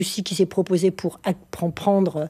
Russie qui s'est proposé pour prendre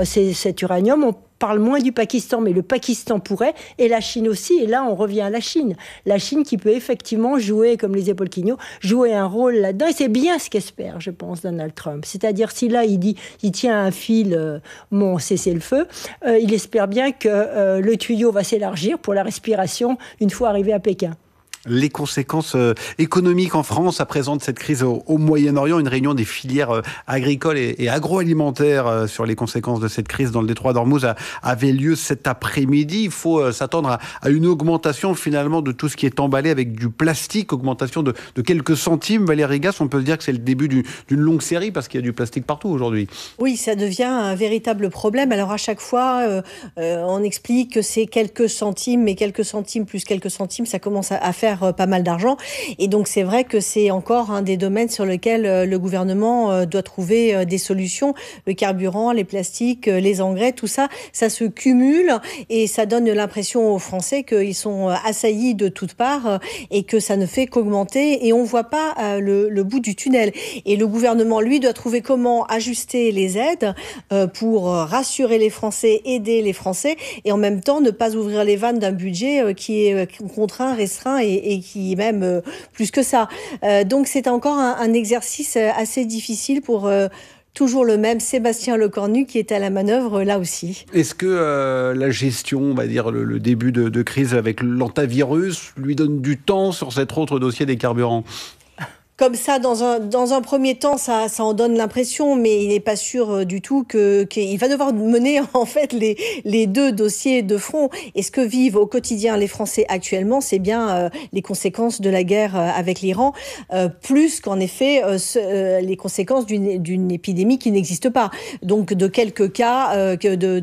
cet uranium. On parle moins du Pakistan, mais le Pakistan pourrait, et la Chine aussi. Et là, on revient à la Chine. La Chine qui peut effectivement jouer, comme les épaules Quignot, jouer un rôle là-dedans. Et c'est bien ce qu'espère, je pense, Donald Trump. C'est-à-dire, si là, il tient un fil, mon cessez-le-feu, il espère bien que le tuyau va s'élargir pour la respiration une fois arrivé à Pékin. Les conséquences économiques en France à présent de cette crise au Moyen-Orient. Une réunion des filières agricoles et agroalimentaires sur les conséquences de cette crise dans le détroit d'Ormuz avait lieu cet après-midi. Il faut s'attendre à une augmentation finalement de tout ce qui est emballé avec du plastique, augmentation de quelques centimes. Valérie Gasse, on peut se dire que c'est le début d'une longue série parce qu'il y a du plastique partout aujourd'hui. Oui, ça devient un véritable problème. Alors à chaque fois, on explique que c'est quelques centimes, mais quelques centimes plus quelques centimes, ça commence à faire pas mal d'argent. Et donc, c'est vrai que c'est encore un des domaines sur lesquels le gouvernement doit trouver des solutions. Le carburant, les plastiques, les engrais, tout ça, ça se cumule et ça donne l'impression aux Français qu'ils sont assaillis de toutes parts et que ça ne fait qu'augmenter et on voit pas le bout du tunnel. Et le gouvernement, lui, doit trouver comment ajuster les aides pour rassurer les Français, aider les Français et en même temps ne pas ouvrir les vannes d'un budget qui est contraint, restreint et qui est même plus que ça. Donc c'est encore un exercice assez difficile pour toujours le même Sébastien Lecornu qui est à la manœuvre là aussi. Est-ce que la gestion, on va dire le début de crise avec l'antivirus lui donne du temps sur cet autre dossier des carburants ? Comme ça, dans un premier temps, ça en donne l'impression, mais il n'est pas sûr du tout qu'il va devoir mener en fait les deux dossiers de front. Et ce que vivent au quotidien les Français actuellement, c'est bien les conséquences de la guerre avec l'Iran, plus qu'en effet les conséquences d'une épidémie qui n'existe pas. Donc de quelques cas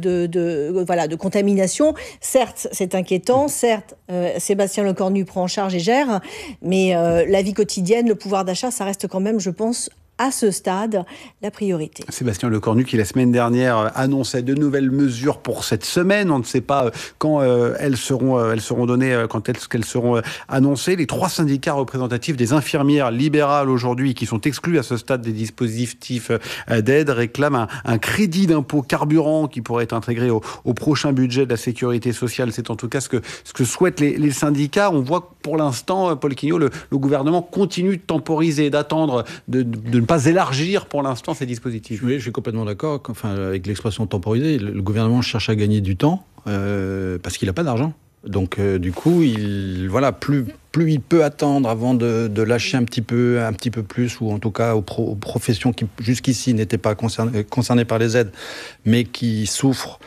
de contamination. Certes, c'est inquiétant. Certes, Sébastien Lecornu prend en charge et gère, mais la vie quotidienne, le pouvoir d'achat, ça reste quand même, je pense, à ce stade, la priorité. Sébastien Lecornu qui, la semaine dernière, annonçait de nouvelles mesures pour cette semaine. On ne sait pas quand elles seront données, quand est-ce qu'elles seront annoncées. Les 3 syndicats représentatifs des infirmières libérales aujourd'hui, qui sont exclus à ce stade des dispositifs d'aide, réclament un crédit d'impôt carburant qui pourrait être intégré au prochain budget de la sécurité sociale. C'est en tout cas ce que souhaitent les syndicats. On voit que pour l'instant, Paul Quignot, le gouvernement continue de temporiser, d'attendre, de ne pas élargir pour l'instant ces dispositifs. Oui, je suis complètement d'accord. Avec l'expression temporiser, le gouvernement cherche à gagner du temps parce qu'il n'a pas d'argent. Donc du coup, plus il peut attendre avant de lâcher un petit peu plus, ou en tout cas aux professions qui jusqu'ici n'étaient pas concernées par les aides, mais qui souffrent.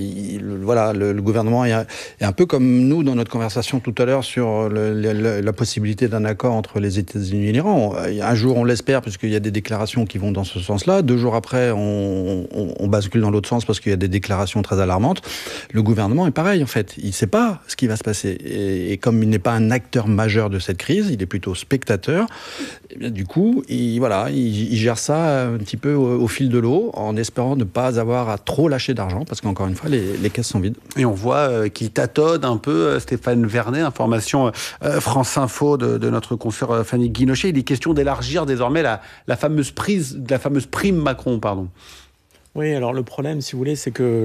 Le gouvernement est un peu comme nous dans notre conversation tout à l'heure sur la possibilité d'un accord entre les États-Unis et l'Iran. Un jour, on l'espère, puisqu'il y a des déclarations qui vont dans ce sens-là. 2 jours après, on bascule dans l'autre sens parce qu'il y a des déclarations très alarmantes. Le gouvernement est pareil, en fait. Il ne sait pas ce qui va se passer. Et comme il n'est pas un acteur majeur de cette crise, il est plutôt spectateur. Et bien, du coup, il gère ça un petit peu au fil de l'eau, en espérant ne pas avoir à trop lâcher d'argent, parce qu'encore une fois, les caisses sont vides. Et on voit qu'il tâtonne un peu, Stéphane Vernet, information France Info de notre consoeur Fanny Guinochet. Il est question d'élargir désormais la fameuse prime Macron, pardon. Oui, alors le problème, si vous voulez, c'est que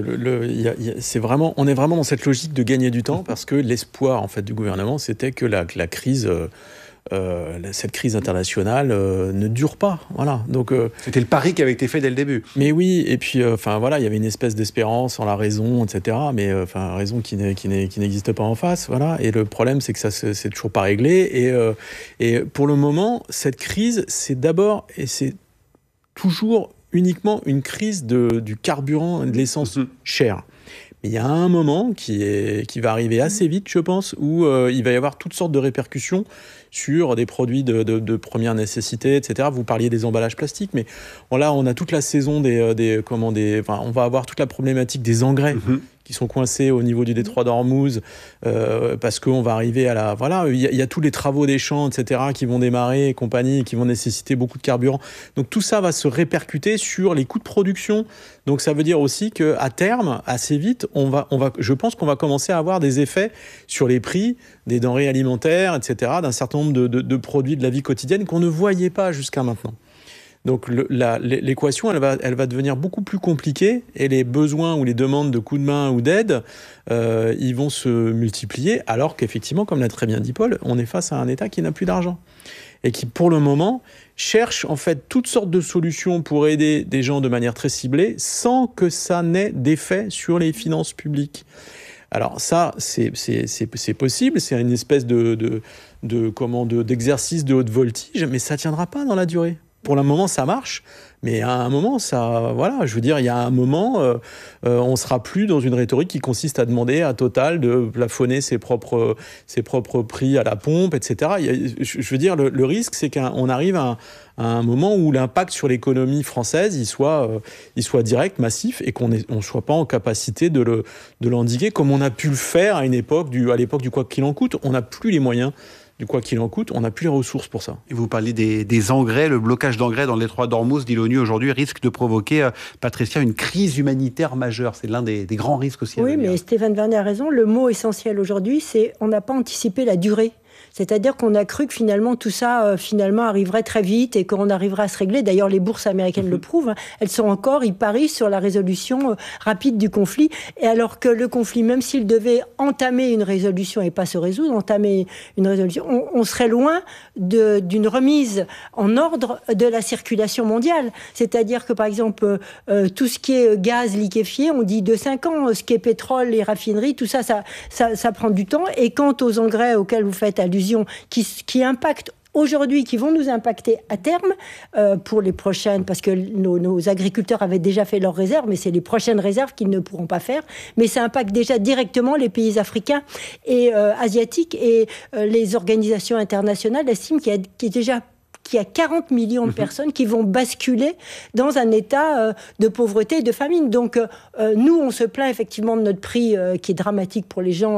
on est vraiment dans cette logique de gagner du temps, parce que l'espoir en fait du gouvernement, c'était que la crise, cette crise internationale ne dure pas. Voilà. Donc c'était le pari qui avait été fait dès le début. Mais oui, et puis il y avait une espèce d'espérance en la raison, etc. Mais raison qui n'existe pas en face. Voilà. Et le problème, c'est que ça c'est toujours pas réglé. Et pour le moment, cette crise, c'est d'abord et c'est toujours uniquement une crise du carburant et de l'essence chère. Mais il y a un moment qui va arriver assez vite, je pense, où il va y avoir toutes sortes de répercussions sur des produits de première nécessité, etc. Vous parliez des emballages plastiques, mais là, on a toute la saison on va avoir toute la problématique des engrais qui sont coincés au niveau du détroit d'Ormuz, parce qu'on va arriver à il y a tous les travaux des champs, etc., qui vont démarrer et compagnie, qui vont nécessiter beaucoup de carburant. Donc tout ça va se répercuter sur les coûts de production. Donc ça veut dire aussi qu'à terme, assez vite, je pense qu'on va commencer à avoir des effets sur les prix des denrées alimentaires, etc., d'un certain nombre de produits de la vie quotidienne qu'on ne voyait pas jusqu'à maintenant. Donc l'équation, elle va devenir beaucoup plus compliquée et les besoins ou les demandes de coups de main ou d'aide, ils vont se multiplier alors qu'effectivement, comme l'a très bien dit Paul, on est face à un État qui n'a plus d'argent et qui, pour le moment, cherche en fait toutes sortes de solutions pour aider des gens de manière très ciblée sans que ça n'ait d'effet sur les finances publiques. Alors ça, c'est possible, c'est une espèce d'exercice de haute voltige, mais ça tiendra pas dans la durée. Pour le moment, ça marche, mais à un moment, voilà, je veux dire, il y a un moment, on sera plus dans une rhétorique qui consiste à demander à Total de plafonner ses propres prix à la pompe, etc. Je veux dire, le risque, c'est qu'on arrive à un moment où l'impact sur l'économie française, il soit direct, massif, et qu'on ne soit pas en capacité de l'endiguer, comme on a pu le faire à l'époque du quoi qu'il en coûte. On n'a plus les moyens du quoi qu'il en coûte, on n'a plus les ressources pour ça. Et vous parliez des engrais, le blocage d'engrais dans le détroit d'Ormuz, dit l'ONU aujourd'hui, risque de provoquer, Patricia, une crise humanitaire majeure. C'est l'un des grands risques aussi. Oui, mais Stéphane Vernet a raison. Le mot essentiel aujourd'hui, c'est on n'a pas anticipé la durée. C'est-à-dire qu'on a cru que finalement tout ça arriverait très vite et qu'on arriverait à se régler. D'ailleurs, les bourses américaines le prouvent. Hein. Elles sont encore, ils parient sur la résolution rapide du conflit. Et alors que le conflit, même s'il devait entamer une résolution et pas se résoudre, entamer une résolution, on serait loin d'une remise en ordre de la circulation mondiale. C'est-à-dire que par exemple, tout ce qui est gaz liquéfié, on dit de 5 ans. Ce qui est pétrole, les raffineries, tout ça prend du temps. Et quant aux engrais auxquels vous faites allusion, qui impactent aujourd'hui, qui vont nous impacter à terme pour les prochaines, parce que nos agriculteurs avaient déjà fait leurs réserves, mais c'est les prochaines réserves qu'ils ne pourront pas faire. Mais ça impacte déjà directement les pays africains et asiatiques, et les organisations internationales estiment qu'il y a 40 millions de personnes qui vont basculer dans un état de pauvreté et de famine. Donc, nous, on se plaint effectivement de notre prix qui est dramatique pour les gens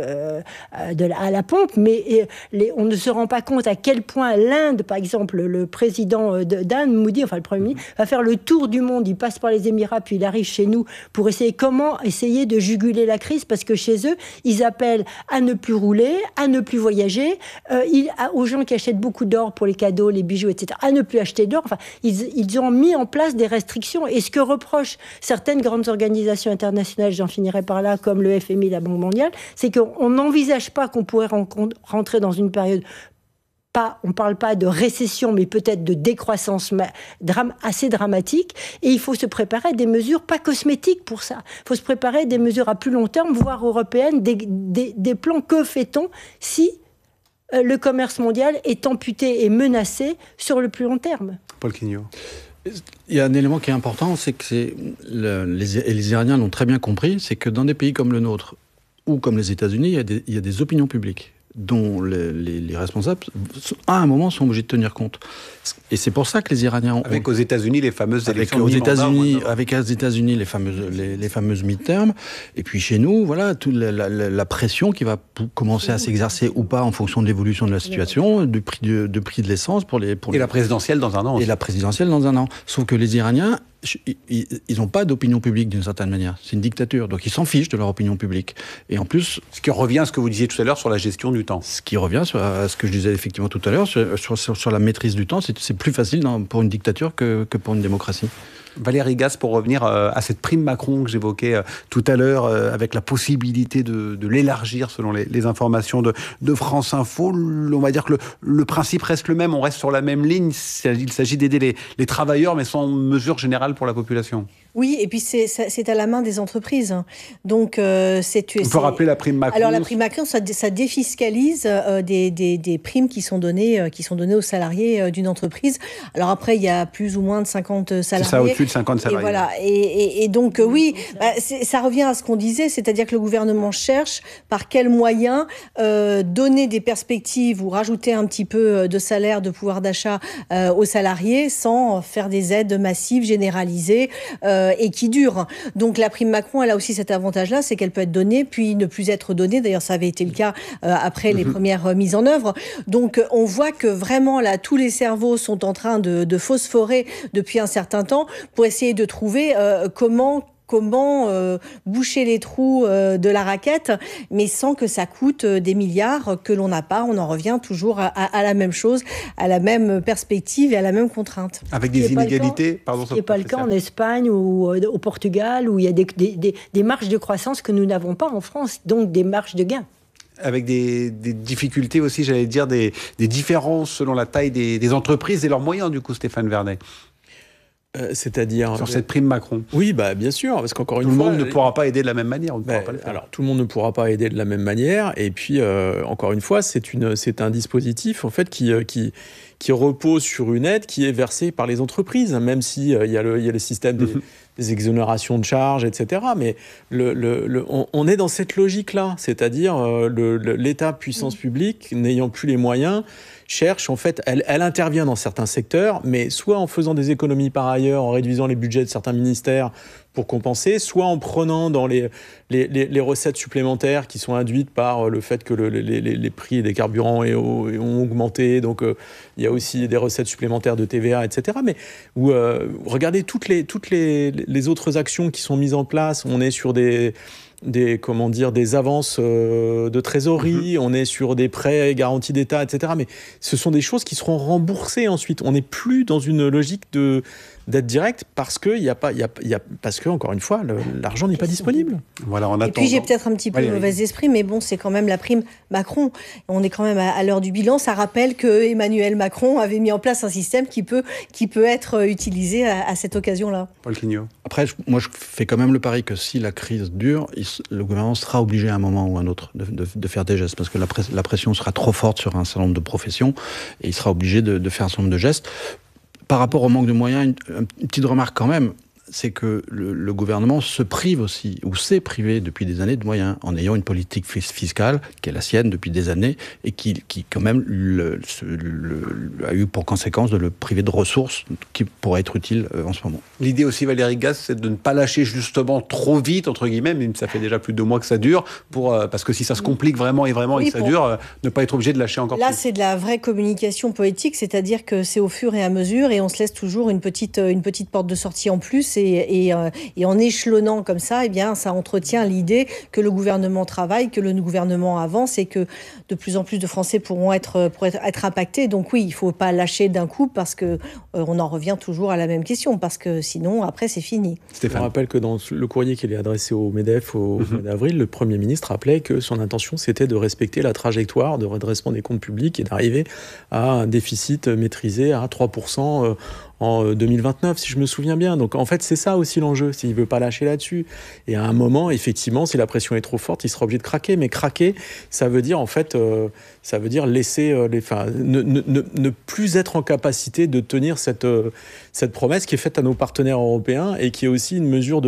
à la pompe, mais on ne se rend pas compte à quel point l'Inde, par exemple, le président d'Inde, Modi, enfin le Premier ministre, va faire le tour du monde. Il passe par les Émirats, puis il arrive chez nous pour essayer de juguler la crise, parce que chez eux, ils appellent à ne plus rouler, à ne plus voyager, aux gens qui achètent beaucoup d'or pour les cadeaux, les bijoux, etc., à ne plus acheter d'or. Enfin, ils ont mis en place des restrictions. Et ce que reprochent certaines grandes organisations internationales, j'en finirai par là, comme le FMI, la Banque mondiale, c'est qu'on n'envisage pas qu'on pourrait rentrer dans une période, on ne parle pas de récession, mais peut-être de décroissance assez dramatique. Et il faut se préparer à des mesures pas cosmétiques pour ça. Il faut se préparer à des mesures à plus long terme, voire européennes, des plans. Que fait-on si le commerce mondial est amputé et menacé sur le plus long terme? Paul Quignot. Il y a un élément qui est important, c'est que les Iraniens l'ont très bien compris, c'est que dans des pays comme le nôtre, ou comme les États-Unis, il y a des opinions publiques dont les responsables, à un moment, sont obligés de tenir compte. Et c'est pour ça que les Iraniens... Avec aux États-Unis les fameuses élections avec aux États-Unis les fameuses mid-terms, et puis chez nous, voilà, toute la pression qui va commencer à s'exercer ou pas en fonction de l'évolution de la situation, du prix de l'essence et la présidentielle dans un an aussi. Et la présidentielle dans un an. Sauf que les Iraniens, ils n'ont pas d'opinion publique d'une certaine manière. C'est une dictature, donc ils s'en fichent de leur opinion publique. Et en plus... Ce qui revient à ce que vous disiez tout à l'heure sur la gestion du temps. Ce qui revient à ce que je disais effectivement tout à l'heure, sur la maîtrise du temps. C'est plus facile pour une dictature que pour une démocratie. Valérie Gasse, pour revenir à cette prime Macron que j'évoquais tout à l'heure, avec la possibilité de l'élargir selon les informations de France Info, on va dire que le principe reste le même, on reste sur la même ligne, il s'agit d'aider les travailleurs, mais sans mesure générale pour la population. Oui, et puis c'est à la main des entreprises. Donc, on peut rappeler la prime Macron. Alors la prime Macron, ça défiscalise des primes qui sont données aux salariés d'une entreprise. Alors après, il y a plus ou moins de 50 salariés. C'est ça, au-dessus de 50 salariés. Et voilà. Et donc oui, ça revient à ce qu'on disait, c'est-à-dire que le gouvernement cherche par quels moyens donner des perspectives ou rajouter un petit peu de salaire, de pouvoir d'achat aux salariés, sans faire des aides massives généralisées. Et qui dure. Donc la prime Macron, elle a aussi cet avantage-là, c'est qu'elle peut être donnée, puis ne plus être donnée. D'ailleurs, ça avait été le cas après les premières mises en œuvre. Donc on voit que vraiment, là, tous les cerveaux sont en train de phosphorer depuis un certain temps pour essayer de trouver comment comment boucher les trous de la raquette, mais sans que ça coûte des milliards que l'on n'a pas. On en revient toujours à la même chose, à la même perspective et à la même contrainte. Avec des inégalités, ce qui n'est pas le cas en Espagne ou au Portugal, où il y a des marges de croissance que nous n'avons pas en France, donc des marges de gain. Avec des difficultés aussi, j'allais dire, des différences selon la taille des entreprises et leurs moyens, du coup, Stéphane Vernet. C'est-à-dire sur cette prime Macron. Oui, bien sûr, parce qu'encore une fois, tout le monde ne pourra pas aider de la même manière. Alors, tout le monde ne pourra pas aider de la même manière, et puis encore une fois, c'est un dispositif en fait qui repose sur une aide qui est versée par les entreprises, même si il y a le système des exonérations de charges, etc. Mais on est dans cette logique-là, c'est-à-dire l'État, puissance publique, n'ayant plus les moyens, cherche, en fait, elle intervient dans certains secteurs, mais soit en faisant des économies par ailleurs, en réduisant les budgets de certains ministères pour compenser, soit en prenant dans les recettes supplémentaires qui sont induites par le fait que les prix des carburants ont augmenté, donc il y a aussi des recettes supplémentaires de TVA, etc. Mais regardez toutes les autres actions qui sont mises en place, on est sur des avances de trésorerie, on est sur des prêts garantis d'État, etc. Mais ce sont des choses qui seront remboursées ensuite. On n'est plus dans une logique d'aide directe parce que encore une fois, l'argent n'est pas disponible. Voilà, et puis j'ai peut-être un petit peu de mauvais esprit, mais bon, c'est quand même la prime Macron. On est quand même à l'heure du bilan. Ça rappelle que Emmanuel Macron avait mis en place un système qui peut être utilisé à cette occasion-là. Paul Quignot. Après, moi, je fais quand même le pari que si la crise dure, le gouvernement sera obligé à un moment ou à un autre de faire des gestes, parce que la pression sera trop forte sur un certain nombre de professions, et il sera obligé de faire un certain nombre de gestes. Par rapport au manque de moyens, une petite remarque quand même, c'est que le gouvernement se prive aussi, ou s'est privé depuis des années de moyens, en ayant une politique fiscale qui est la sienne depuis des années, et qui quand même a eu pour conséquence de le priver de ressources qui pourraient être utiles en ce moment. L'idée aussi, Valérie Gast, c'est de ne pas lâcher justement trop vite, entre guillemets, même ça fait déjà plus de 2 mois que ça dure, parce que si ça se complique vraiment et que ça dure, ne pas être obligé de lâcher encore plus. Là, c'est de la vraie communication politique, c'est-à-dire que c'est au fur et à mesure, et on se laisse toujours une petite porte de sortie en plus, et en échelonnant comme ça, eh bien, ça entretient l'idée que le gouvernement travaille, que le gouvernement avance, et que de plus en plus de Français pourront être impactés. Donc oui, il ne faut pas lâcher d'un coup, parce que on en revient toujours à la même question, parce que sinon, après, c'est fini. Stéphane. Je rappelle que dans le courrier qu'il est adressé au MEDEF au mois d'avril, le Premier ministre rappelait que son intention, c'était de respecter la trajectoire de redressement des comptes publics et d'arriver à un déficit maîtrisé à 3% en 2029, si je me souviens bien. Donc en fait, c'est ça aussi l'enjeu, s'il ne veut pas lâcher là-dessus. Et à un moment, effectivement, si la pression est trop forte, il sera obligé de craquer. Mais craquer, ça veut dire en fait, laisser ne plus être en capacité de tenir cette promesse qui est faite à nos partenaires européens, et qui est aussi une mesure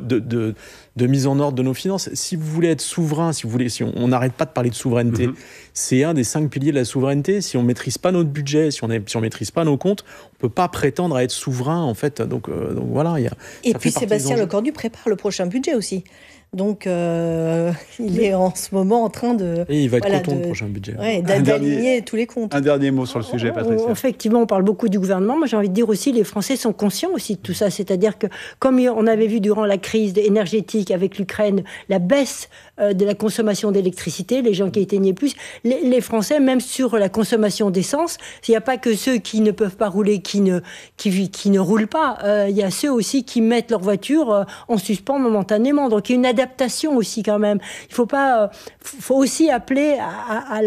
de mise en ordre de nos finances. Si vous voulez être souverain, si on n'arrête pas de parler de souveraineté, c'est un des 5 piliers de la souveraineté. Si on ne maîtrise pas notre budget, si on ne maîtrise pas nos comptes, on ne peut pas prétendre à être souverain, en fait. Donc voilà. Et puis Sébastien Lecornu prépare le prochain budget aussi. Donc, il est en ce moment en train de... Et il va être content, le prochain budget. Ouais, d'aligner tous les comptes. Un dernier mot sur le sujet, Patricia. Effectivement, on parle beaucoup du gouvernement. Moi, j'ai envie de dire aussi, les Français sont conscients aussi de tout ça. C'est-à-dire que, comme on avait vu durant la crise énergétique avec l'Ukraine, la baisse de la consommation d'électricité, les gens qui éteignaient plus, les Français, même sur la consommation d'essence, il n'y a pas que ceux qui ne peuvent pas rouler, qui ne roulent pas. Il y a ceux aussi qui mettent leur voiture en suspens momentanément. Donc, il y a une adaptation aussi quand même. Il faut aussi appeler à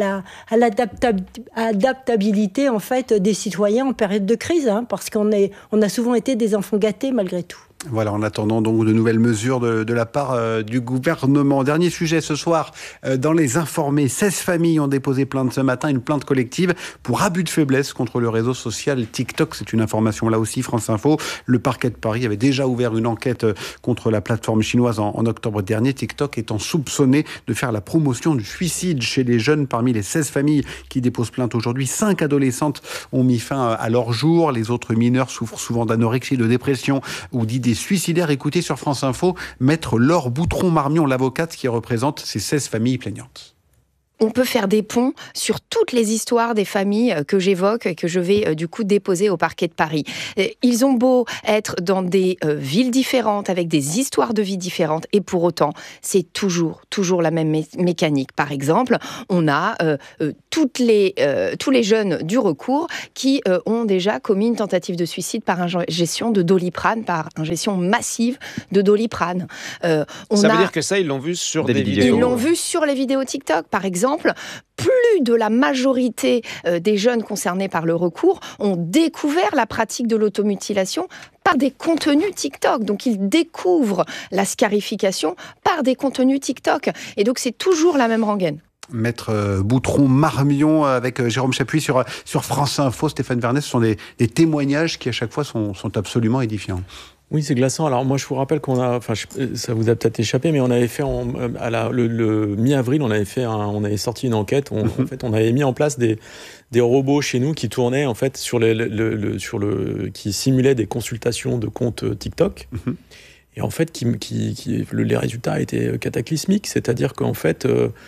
l'adaptabilité en fait des citoyens en période de crise, parce qu'on a souvent été des enfants gâtés malgré tout. Voilà, en attendant donc de nouvelles mesures de la part du gouvernement. Dernier sujet ce soir, dans les informés, 16 familles ont déposé plainte ce matin, une plainte collective pour abus de faiblesse contre le réseau social TikTok. C'est une information là aussi, France Info. Le parquet de Paris avait déjà ouvert une enquête contre la plateforme chinoise en octobre dernier. TikTok étant soupçonné de faire la promotion du suicide chez les jeunes. Parmi les 16 familles qui déposent plainte aujourd'hui, 5 adolescentes ont mis fin à leur jour. Les autres mineurs souffrent souvent d'anorexie, de dépression ou d'idées suicidaires. Écoutez sur France Info, maître Laure Boutron-Marmion, l'avocate qui représente ces 16 familles plaignantes. on peut faire des ponts sur toutes les histoires des familles que j'évoque et que je vais du coup déposer au parquet de Paris. Ils ont beau être dans des villes différentes, avec des histoires de vie différentes, et pour autant, c'est toujours la même mécanique. Par exemple, on a tous les jeunes du recours qui ont déjà commis une tentative de suicide par ingestion de Doliprane, par ingestion massive de Doliprane. Ça veut dire que ça, ils l'ont vu sur des vidéos. Ils l'ont vu sur les vidéos TikTok, par exemple. Plus de la majorité des jeunes concernés par le recours ont découvert la pratique de l'automutilation par des contenus TikTok. Donc, ils découvrent la scarification par des contenus TikTok. Et donc, c'est toujours la même rengaine. Maître Boutron-Marmion avec Jérôme Chapuis sur France Info, Stéphane Vernet, ce sont des témoignages qui à chaque fois sont absolument édifiants. Oui, c'est glaçant. Alors moi, je vous rappelle ça vous a peut-être échappé, mais on avait fait le mi-avril, on avait sorti une enquête. En fait, on avait mis en place des robots chez nous qui tournaient en fait qui simulaient des consultations de comptes TikTok. Et en fait, les résultats étaient cataclysmiques. C'est-à-dire qu'en fait,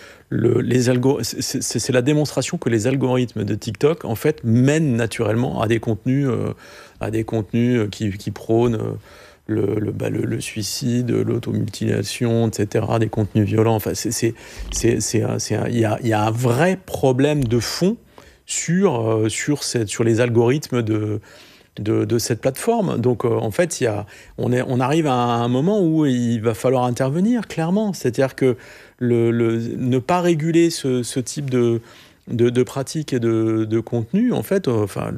c'est la démonstration que les algorithmes de TikTok en fait mènent naturellement à des contenus qui prônent le suicide, l'automutilation, etc., des contenus violents. Enfin, il y a un vrai problème de fond sur les algorithmes de cette plateforme. Donc, en fait, on arrive à un moment où il va falloir intervenir, clairement. C'est-à-dire que ne pas réguler ce type de pratiques et de contenu, en fait,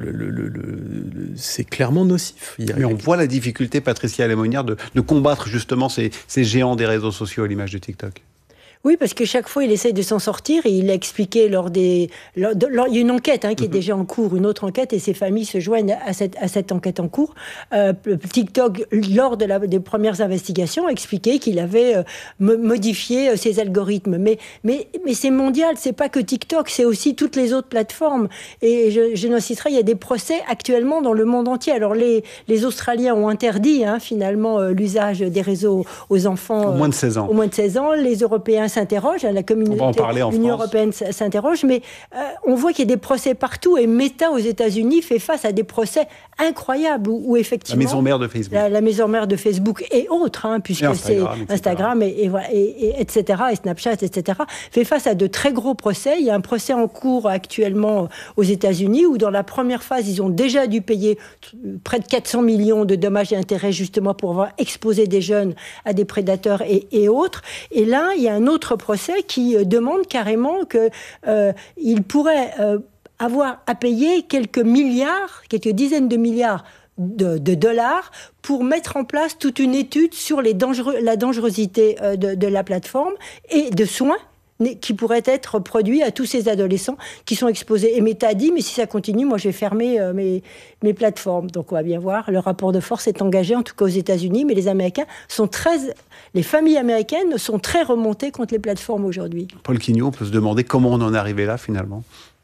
c'est clairement nocif. Mais on voit la difficulté, Patricia Lémonière, de combattre justement ces géants des réseaux sociaux à l'image de TikTok. Oui, parce que chaque fois, il essaye de s'en sortir et il l'a expliqué il y a une enquête qui est déjà en cours, une autre enquête, et ses familles se joignent à cette enquête en cours. TikTok, lors des premières investigations, a expliqué qu'il avait modifié ses algorithmes. Mais c'est mondial, c'est pas que TikTok, c'est aussi toutes les autres plateformes. Et je n'en citerai, il y a des procès actuellement dans le monde entier. Alors les Australiens ont interdit finalement l'usage des réseaux aux enfants au moins de 16 ans. Au moins de 16 ans, les Européens s'interroge, la communauté, l'Union européenne s'interroge, mais on voit qu'il y a des procès partout, et Meta aux États-Unis fait face à des procès incroyables où effectivement la maison mère de Facebook, la maison mère de Facebook et autres, puisque c'est Instagram et etc. et Snapchat, etc. fait face à de très gros procès. Il y a un procès en cours actuellement aux États-Unis où dans la première phase ils ont déjà dû payer près de 400 millions de dommages et intérêts justement pour avoir exposé des jeunes à des prédateurs et autres. Et là il y a un autre procès qui demande carrément qu'il pourrait avoir à payer quelques dizaines de milliards de dollars pour mettre en place toute une étude sur la dangerosité de la plateforme et de soins qui pourraient être produits à tous ces adolescents qui sont exposés. Et Meta a dit, mais si ça continue, moi je vais fermer mes plateformes. Donc on va bien voir, le rapport de force est engagé, en tout cas aux États-Unis, mais les familles américaines sont très remontées contre les plateformes aujourd'hui. Paul Quignot, on peut se demander comment on en est arrivé là finalement.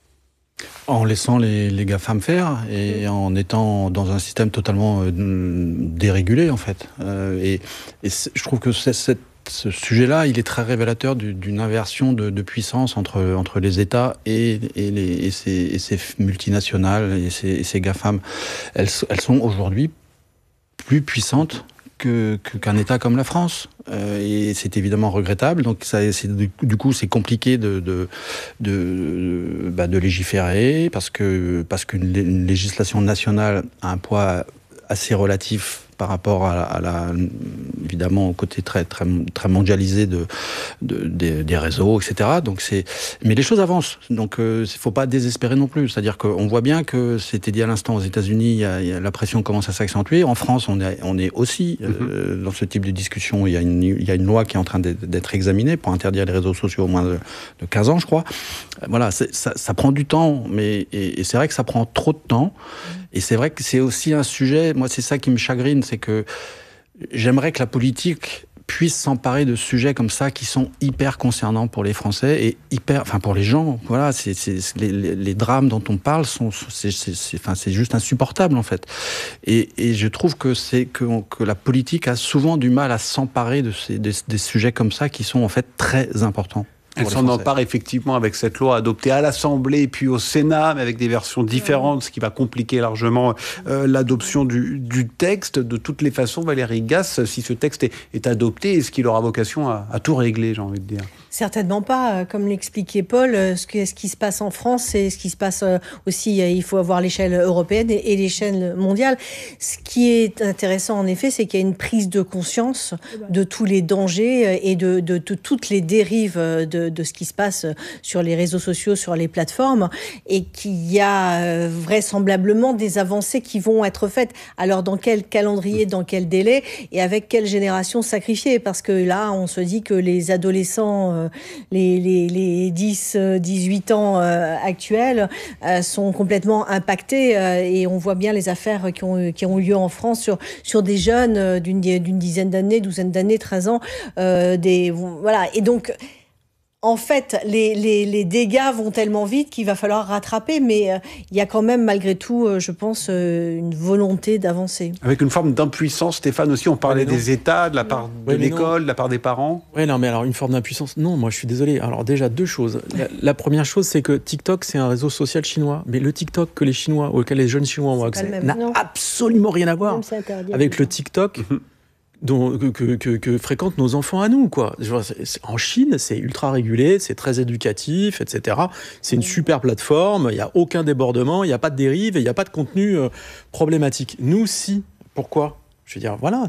En laissant les GAFAM faire et en étant dans un système totalement dérégulé en fait. Et je trouve que ce sujet-là, il est très révélateur d'une inversion de puissance entre les États et ces multinationales et ces GAFAM. Elles sont aujourd'hui plus puissantes qu'un État comme la France. Et c'est évidemment regrettable. Donc du coup, c'est compliqué de légiférer parce qu'une législation nationale a un poids assez relatif par rapport évidemment au côté très très très mondialisé des réseaux, etc. Mais les choses avancent, donc il faut pas désespérer non plus. C'est-à-dire qu'on voit bien que c'était dit à l'instant aux États-Unis, la pression commence à s'accentuer. En France, on est aussi dans ce type de discussion. Il y a une loi qui est en train d'être examinée pour interdire les réseaux sociaux au moins de 15 ans, je crois. Voilà, ça prend du temps, et c'est vrai que ça prend trop de temps. Et c'est vrai que c'est aussi un sujet, moi c'est ça qui me chagrine, c'est que j'aimerais que la politique puisse s'emparer de sujets comme ça qui sont hyper concernants pour les Français et pour les gens. Voilà, les drames dont on parle c'est juste insupportable en fait. Et je trouve que la politique a souvent du mal à s'emparer des sujets comme ça qui sont en fait très importants. Elle s'en empare effectivement avec cette loi adoptée à l'Assemblée puis au Sénat, mais avec des versions différentes, ce qui va compliquer largement l'adoption du texte. De toutes les façons, Valérie Gasse, si ce texte est adopté, est-ce qu'il aura vocation à tout régler, j'ai envie de dire ? Certainement pas. Comme l'expliquait Paul, ce qui se passe en France, c'est ce qui se passe aussi, il faut avoir l'échelle européenne et l'échelle mondiale. Ce qui est intéressant, en effet, c'est qu'il y a une prise de conscience de tous les dangers et de toutes les dérives de ce qui se passe sur les réseaux sociaux, sur les plateformes, et qu'il y a vraisemblablement des avancées qui vont être faites. Alors, dans quel calendrier, dans quel délai, et avec quelle génération sacrifiée ? Parce que là, on se dit que les adolescents, les 10-18 ans actuels sont complètement impactés et on voit bien les affaires qui ont eu lieu en France sur des jeunes d'une dizaine d'années, 12 d'années, 13 ans. Voilà. Et donc, en fait, les dégâts vont tellement vite qu'il va falloir rattraper, mais il y a quand même, malgré tout, je pense, une volonté d'avancer. Avec une forme d'impuissance, Stéphane, aussi, on parlait des États, de la part de l'école, de la part des parents. Oui, non, mais alors, une forme d'impuissance, non, moi, je suis désolé. Alors, déjà, deux choses. La première chose, c'est que TikTok, c'est un réseau social chinois, mais le TikTok que les Chinois, auquel les jeunes Chinois ont accès, n'a absolument rien à voir avec le TikTok que fréquentent nos enfants à nous, quoi. En Chine, c'est ultra régulé, c'est très éducatif, etc. C'est une super plateforme, il n'y a aucun débordement, il n'y a pas de dérive et il n'y a pas de contenu problématique. Nous, si. Pourquoi ? Je veux dire, voilà,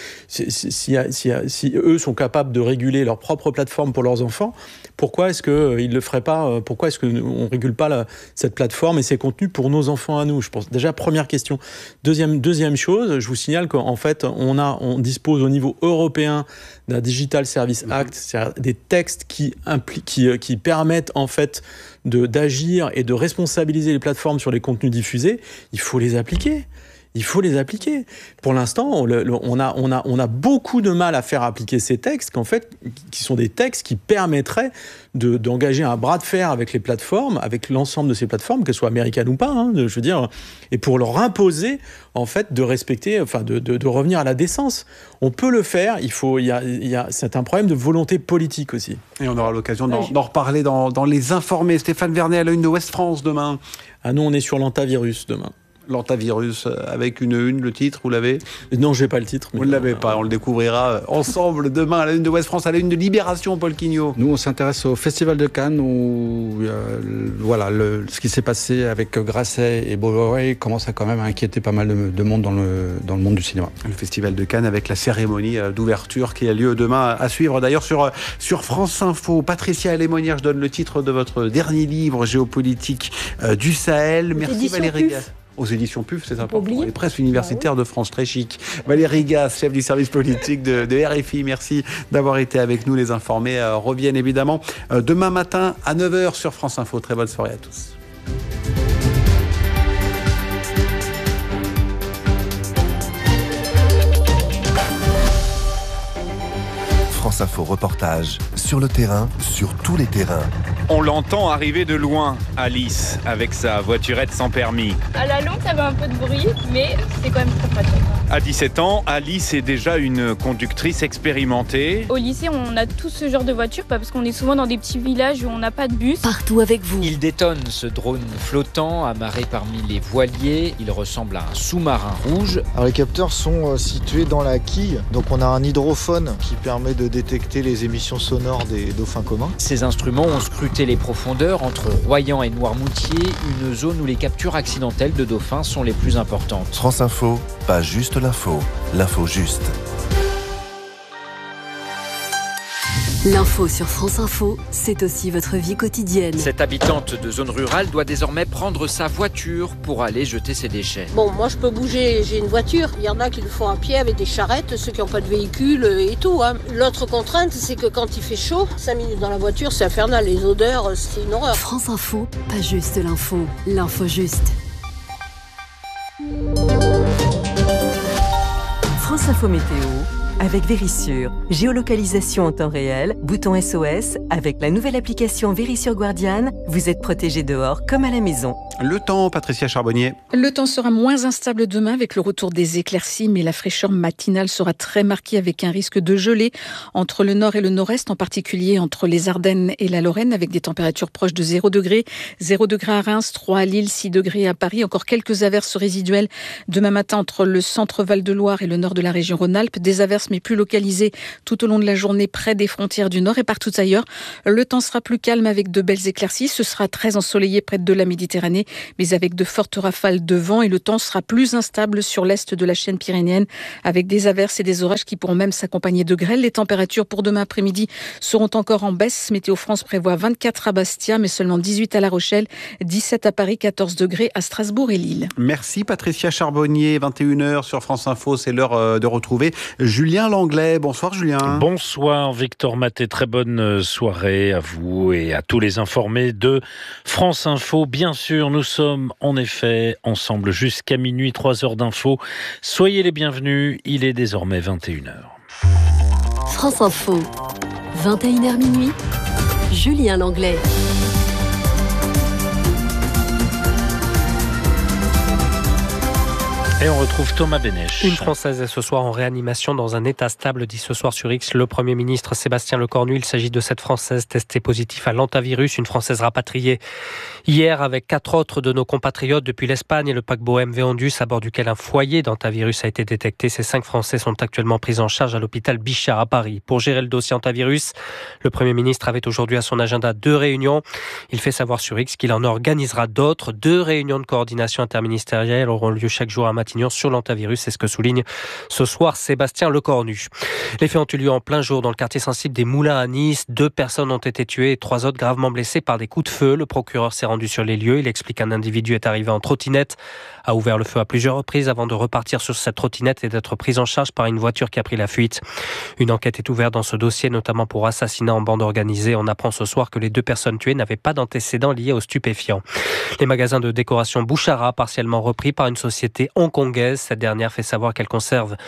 si eux sont capables de réguler leur propre plateforme pour leurs enfants, pourquoi est-ce qu'ils ne le feraient pas ? Pourquoi est-ce qu'on ne régule pas cette plateforme et ses contenus pour nos enfants à nous ? Je pense déjà, première question. Deuxième chose, je vous signale qu'en fait, on dispose au niveau européen d'un Digital Service Act, c'est-à-dire des textes qui permettent en fait d'agir et de responsabiliser les plateformes sur les contenus diffusés. Il faut les appliquer. Il faut les appliquer. Pour l'instant, on a beaucoup de mal à faire appliquer ces textes, qui sont des textes qui permettraient d'engager un bras de fer avec les plateformes, avec l'ensemble de ces plateformes, qu'elles soient américaines ou pas, je veux dire, et pour leur imposer, en fait, de respecter, de revenir à la décence. On peut le faire. C'est un problème de volonté politique aussi. Et on aura l'occasion d'en reparler dans Les Informés. Stéphane Vernet à la une de Ouest France demain. Ah non, on est sur l'antavirus demain. L'antavirus, avec le titre, vous l'avez ? Non, je n'ai pas le titre. Vous ne l'avez pas, on le découvrira ensemble demain à la une de Ouest France, à la une de Libération, Paul Quignot. Nous, on s'intéresse au Festival de Cannes où ce qui s'est passé avec Grasset et Bolloré commence à quand même inquiéter pas mal de monde dans le monde du cinéma. Le Festival de Cannes avec la cérémonie d'ouverture qui a lieu demain, à suivre d'ailleurs sur France Info. Patricia Lémonière, je donne le titre de votre dernier livre, Géopolitique du Sahel. Merci Valérie Gasse. Aux éditions PUF, c'est important. Les presses universitaires de France, très chic. Valérie Gasse, chef du service politique de RFI, merci d'avoir été avec nous. Les Informés reviennent évidemment demain matin à 9h sur France Info. Très bonne soirée à tous. France Info reportage sur le terrain, sur tous les terrains. On l'entend arriver de loin, Alice, avec sa voiturette sans permis. À la longue, ça avait un peu de bruit, mais c'est quand même très pratique. À 17 ans, Alice est déjà une conductrice expérimentée. Au lycée, on a tout ce genre de voiture, parce qu'on est souvent dans des petits villages où on n'a pas de bus. Partout avec vous. Il détonne, ce drone flottant, amarré parmi les voiliers. Il ressemble à un sous-marin rouge. Alors, les capteurs sont situés dans la quille, donc on a un hydrophone qui permet de détecter les émissions sonores des dauphins communs. Ces instruments ont scruté les profondeurs entre Royan et Noirmoutier, une zone où les captures accidentelles de dauphins sont les plus importantes. France Info, pas juste l'info, l'info juste. L'info sur France Info, c'est aussi votre vie quotidienne. Cette habitante de zone rurale doit désormais prendre sa voiture pour aller jeter ses déchets. Bon, moi je peux bouger, j'ai une voiture. Il y en a qui le font à pied avec des charrettes, ceux qui n'ont pas de véhicule et tout. L'autre contrainte, c'est que quand il fait chaud, 5 minutes dans la voiture, c'est infernal. Les odeurs, c'est une horreur. France Info, pas juste l'info, l'info juste. France Info Météo, avec Vérissure. Géolocalisation en temps réel, bouton SOS. Avec la nouvelle application Vérissure Guardian, vous êtes protégé dehors comme à la maison. Le temps, Patricia Charbonnier. Le temps sera moins instable demain avec le retour des éclaircies, mais la fraîcheur matinale sera très marquée avec un risque de gelée entre le nord et le nord-est, en particulier entre les Ardennes et la Lorraine, avec des températures proches de 0 degré. 0 degré à Reims, 3 à Lille, 6 degrés à Paris. Encore quelques averses résiduelles demain matin entre le centre Val-de-Loire et le nord de la région Rhône-Alpes. Des averses mais plus localisées tout au long de la journée près des frontières du nord et partout ailleurs. Le temps sera plus calme avec de belles éclaircies. Ce sera très ensoleillé près de la Méditerranée, mais avec de fortes rafales de vent, et le temps sera plus instable sur l'est de la chaîne pyrénéenne avec des averses et des orages qui pourront même s'accompagner de grêle. Les températures pour demain après-midi seront encore en baisse. Météo France prévoit 24 à Bastia, mais seulement 18 à La Rochelle, 17 à Paris, 14 degrés à Strasbourg et Lille. Merci Patricia Charbonnier, 21h sur France Info, c'est l'heure de retrouver Julien Langlais. Bonsoir Julien. Bonsoir Victor Maté, très bonne soirée à vous et à tous les informés de France Info. Bien sûr, nous sommes en effet ensemble jusqu'à minuit, 3 heures d'info. Soyez les bienvenus, il est désormais 21h. France Info, 21h minuit, Julien Langlais. Et on retrouve Thomas Bénèche. Une Française est ce soir en réanimation dans un état stable, dit ce soir sur X le Premier ministre Sébastien Lecornu. Il s'agit de cette Française testée positive à l'hantavirus, une Française rapatriée hier avec 4 autres de nos compatriotes depuis l'Espagne et le paquebot MV Ondus à bord duquel un foyer d'hantavirus a été détecté. Ces 5 Français sont actuellement pris en charge à l'hôpital Bichat à Paris. Pour gérer le dossier hantavirus, le Premier ministre avait aujourd'hui à son agenda 2 réunions. Il fait savoir sur X qu'il en organisera d'autres. 2 réunions de coordination interministérielle auront lieu chaque jour à Matignon sur l'hantavirus, c'est ce que souligne ce soir Sébastien Lecornu. Les faits ont eu lieu en plein jour dans le quartier sensible des Moulins à Nice. 2 personnes ont été tuées et 3 autres gravement blessées par des coups de feu. Le procureur s'est rendu sur les lieux. Il explique qu'un individu est arrivé en trottinette, a ouvert le feu à plusieurs reprises avant de repartir sur cette trottinette et d'être pris en charge par une voiture qui a pris la fuite. Une enquête est ouverte dans ce dossier, notamment pour assassinat en bande organisée. On apprend ce soir que les 2 personnes tuées n'avaient pas d'antécédents liés aux stupéfiants. Les magasins de décoration Bouchara, partiellement repris par une société hongkongaise. Cette dernière fait savoir qu'elle conserve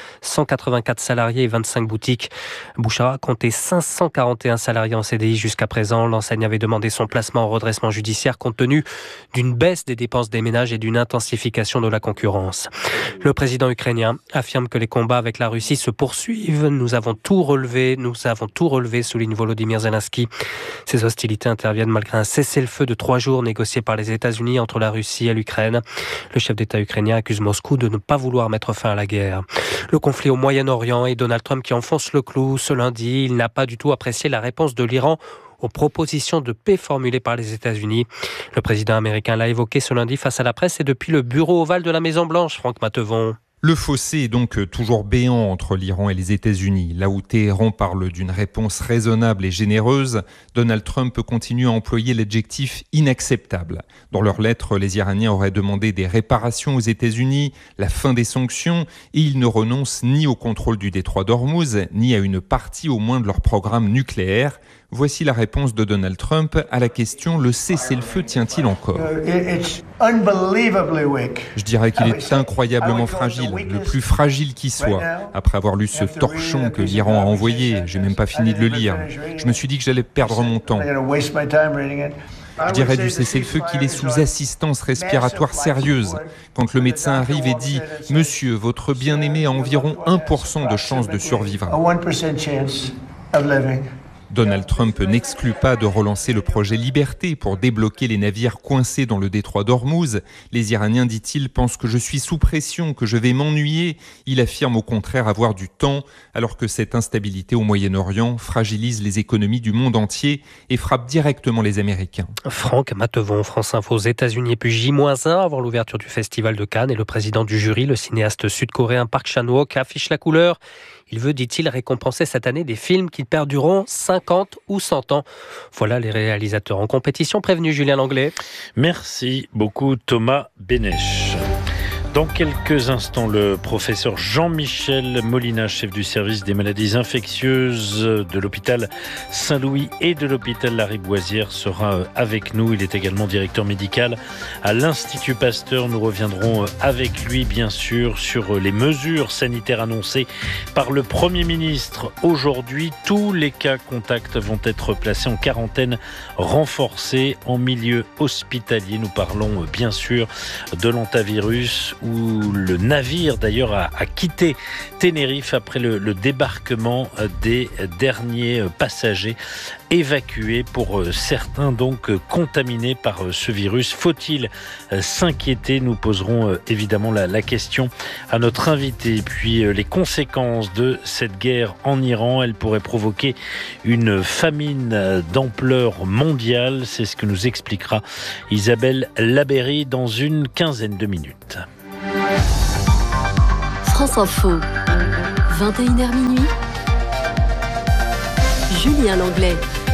184 salariés et 25 boutiques. Bouchara comptait 541 salariés en CDI jusqu'à présent. L'enseigne avait demandé son placement en redressement judiciaire compte tenu d'une baisse des dépenses des ménages et d'une intensification de la concurrence. Le président ukrainien affirme que les combats avec la Russie se poursuivent. Nous avons tout relevé, souligne Volodymyr Zelensky. Ces hostilités interviennent malgré un cessez-le-feu de 3 jours négocié par les États-Unis entre la Russie et l'Ukraine. Le chef d'État ukrainien accuse Moscou de ne pas vouloir mettre fin à la guerre. Le conflit au Moyen-Orient et Donald Trump qui enfonce le clou ce lundi. Il n'a pas du tout apprécié la réponse de l'Iran aux propositions de paix formulées par les États-Unis. Le président américain l'a évoqué ce lundi face à la presse et depuis le bureau ovale de la Maison-Blanche, Franck Matevon. Le fossé est donc toujours béant entre l'Iran et les États-Unis. Là où Téhéran parle d'une réponse raisonnable et généreuse, Donald Trump continue à employer l'adjectif inacceptable. Dans leur lettre, les Iraniens auraient demandé des réparations aux États-Unis, la fin des sanctions, et ils ne renoncent ni au contrôle du détroit d'Ormuz, ni à une partie au moins de leur programme nucléaire. Voici la réponse de Donald Trump à la question « Le cessez-le-feu tient-il encore ?» Je dirais qu'il est incroyablement fragile, le plus fragile qui soit. Après avoir lu ce torchon que l'Iran a envoyé, j'ai même pas fini de le lire. Je me suis dit que j'allais perdre mon temps. Je dirais du cessez-le-feu qu'il est sous assistance respiratoire sérieuse. Quand le médecin arrive et dit « Monsieur, votre bien-aimé a environ 1% de chance de survivre ». Donald Trump n'exclut pas de relancer le projet Liberté pour débloquer les navires coincés dans le détroit d'Ormuz. Les Iraniens, dit-il, pensent que je suis sous pression, que je vais m'ennuyer. Il affirme au contraire avoir du temps, alors que cette instabilité au Moyen-Orient fragilise les économies du monde entier et frappe directement les Américains. Franck Matevon, France Info aux États-Unis et puis J-1 avant l'ouverture du Festival de Cannes et le président du jury, le cinéaste sud-coréen Park Chan-wook, affiche la couleur. Il veut, dit-il, récompenser cette année des films qui perdureront 50 ou 100 ans. Voilà les réalisateurs en compétition. Prévenu Julien Langlais. Merci beaucoup Thomas Bénèche. Dans quelques instants, le professeur Jean-Michel Molina, chef du service des maladies infectieuses de l'hôpital Saint-Louis et de l'hôpital Lariboisière, sera avec nous. Il est également directeur médical à l'Institut Pasteur. Nous reviendrons avec lui, bien sûr, sur les mesures sanitaires annoncées par le Premier ministre. Aujourd'hui, tous les cas contacts vont être placés en quarantaine renforcée en milieu hospitalier. Nous parlons bien sûr de l'hantavirus, où le navire d'ailleurs a quitté Tenerife après le débarquement des derniers passagers évacués, pour certains donc contaminés par ce virus. Faut-il s'inquiéter? Nous poserons évidemment la question à notre invité. Puis les conséquences de cette guerre en Iran, elle pourrait provoquer une famine d'ampleur mondiale. C'est ce que nous expliquera Isabelle Labeyrie dans une quinzaine de minutes. France Info, 21h minuit, Julien Langlais.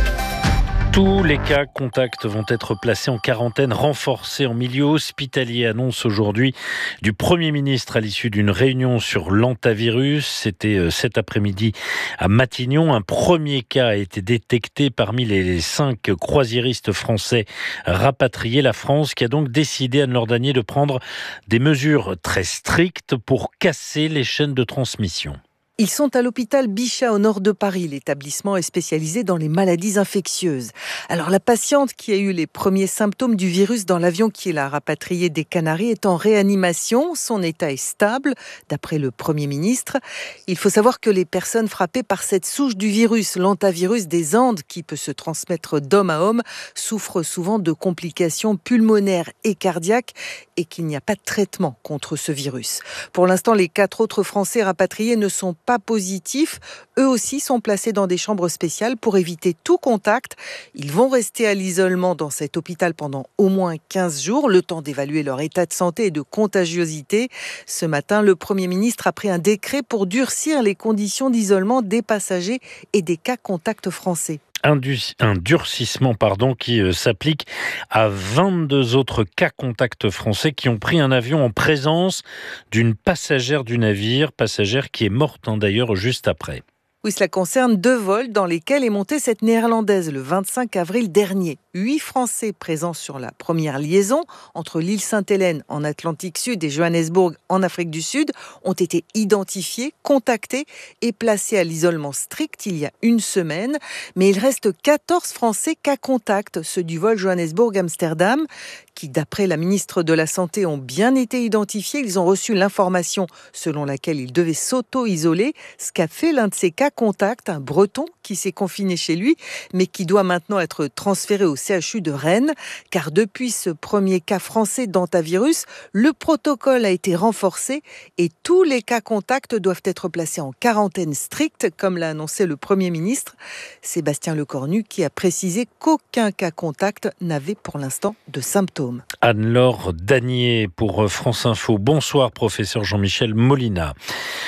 Tous les cas contacts vont être placés en quarantaine renforcée en milieu hospitalier, annonce aujourd'hui du Premier ministre à l'issue d'une réunion sur l'hantavirus. C'était cet après-midi à Matignon. Un premier cas a été détecté parmi les 5 croisiéristes français rapatriés. La France qui a donc décidé, Anne-Laure Danier, de prendre des mesures très strictes pour casser les chaînes de transmission. Ils sont à l'hôpital Bichat au nord de Paris. L'établissement est spécialisé dans les maladies infectieuses. Alors la patiente qui a eu les premiers symptômes du virus dans l'avion qui l'a rapatriée des Canaries est en réanimation. Son état est stable, d'après le Premier ministre. Il faut savoir que les personnes frappées par cette souche du virus, l'hantavirus des Andes, qui peut se transmettre d'homme à homme, souffrent souvent de complications pulmonaires et cardiaques et qu'il n'y a pas de traitement contre ce virus. Pour l'instant, les 4 autres Français rapatriés ne sont pas positifs. Eux aussi sont placés dans des chambres spéciales pour éviter tout contact. Ils vont rester à l'isolement dans cet hôpital pendant au moins 15 jours, le temps d'évaluer leur état de santé et de contagiosité. Ce matin, le Premier ministre a pris un décret pour durcir les conditions d'isolement des passagers et des cas contacts français. Un durcissement qui s'applique à 22 autres cas contacts français qui ont pris un avion en présence d'une passagère du navire, passagère qui est morte d'ailleurs juste après. Oui, cela concerne 2 vols dans lesquels est montée cette néerlandaise le 25 avril dernier. 8 Français présents sur la première liaison entre l'île Sainte-Hélène en Atlantique Sud et Johannesburg en Afrique du Sud ont été identifiés, contactés et placés à l'isolement strict il y a une semaine. Mais il reste 14 Français cas contact, ceux du vol Johannesburg-Amsterdam, qui, d'après la ministre de la Santé, ont bien été identifiés. Ils ont reçu l'information selon laquelle ils devaient s'auto-isoler, ce qu'a fait l'un de ces cas contact, un Breton qui s'est confiné chez lui, mais qui doit maintenant être transféré au CHU de Rennes, car depuis ce premier cas français d'hantavirus, le protocole a été renforcé et tous les cas contacts doivent être placés en quarantaine stricte, comme l'a annoncé le Premier ministre, Sébastien Lecornu, qui a précisé qu'aucun cas contact n'avait pour l'instant de symptômes. Anne-Laure Danier pour France Info. Bonsoir, professeur Jean-Michel Molina.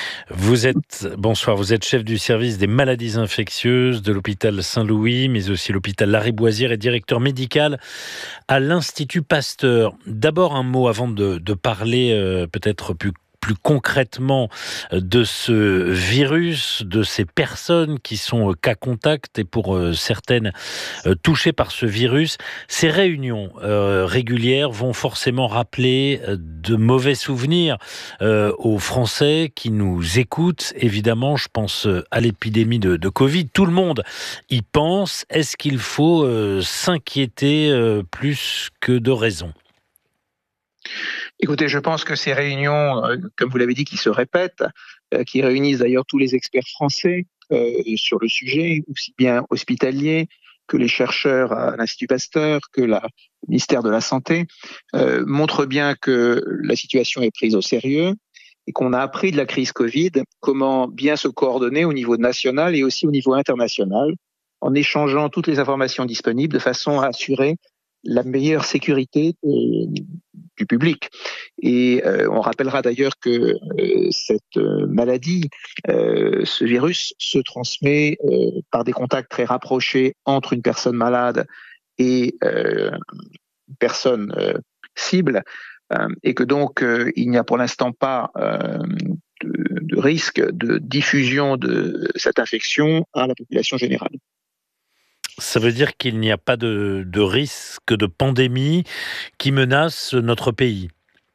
Vous êtes chef du service des maladies infectieuses de l'hôpital Saint-Louis, mais aussi l'hôpital Lariboisière et directeur médical à l'Institut Pasteur. D'abord un mot avant de parler peut-être plus concrètement de ce virus, de ces personnes qui sont cas contact et pour certaines touchées par ce virus. Ces réunions régulières vont forcément rappeler de mauvais souvenirs aux Français qui nous écoutent. Évidemment, je pense à l'épidémie de Covid. Tout le monde y pense. Est-ce qu'il faut s'inquiéter plus que de raison ? Écoutez, je pense que ces réunions, comme vous l'avez dit, qui se répètent, qui réunissent d'ailleurs tous les experts français sur le sujet, aussi bien hospitaliers que les chercheurs à l'Institut Pasteur, que le ministère de la Santé, montrent bien que la situation est prise au sérieux et qu'on a appris de la crise Covid comment bien se coordonner au niveau national et aussi au niveau international, en échangeant toutes les informations disponibles de façon à assurer la meilleure sécurité du public. Et on rappellera d'ailleurs que cette maladie, ce virus, se transmet par des contacts très rapprochés entre une personne malade et une personne cible. et que donc il n'y a pour l'instant pas de risque de diffusion de cette infection à la population générale. Ça veut dire qu'il n'y a pas de risque de pandémie qui menace notre pays?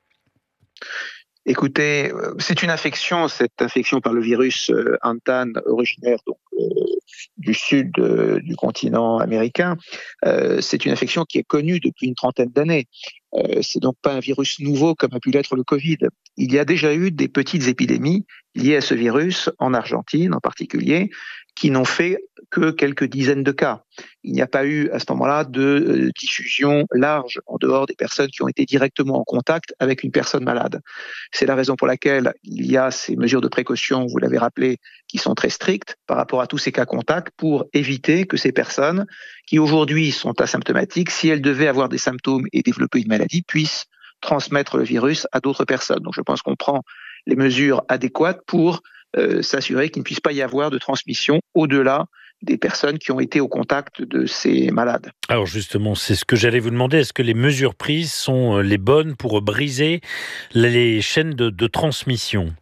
Écoutez, c'est une infection, cette infection par le virus Antan, originaire donc, du sud du continent américain. C'est une infection qui est connue depuis une trentaine d'années. C'est donc pas un virus nouveau comme a pu l'être le Covid. Il y a déjà eu des petites épidémies liées à ce virus, en Argentine en particulier, qui n'ont fait que quelques dizaines de cas. Il n'y a pas eu à ce moment-là de diffusion large en dehors des personnes qui ont été directement en contact avec une personne malade. C'est la raison pour laquelle il y a ces mesures de précaution, vous l'avez rappelé, qui sont très strictes par rapport à tous ces cas contacts pour éviter que ces personnes qui aujourd'hui sont asymptomatiques, si elles devaient avoir des symptômes et développer une maladie, puissent transmettre le virus à d'autres personnes. Donc je pense qu'on prend les mesures adéquates pour s'assurer qu'il ne puisse pas y avoir de transmission au-delà des personnes qui ont été au contact de ces malades. Alors justement, c'est ce que j'allais vous demander. Est-ce que les mesures prises sont les bonnes pour briser les chaînes de transmission?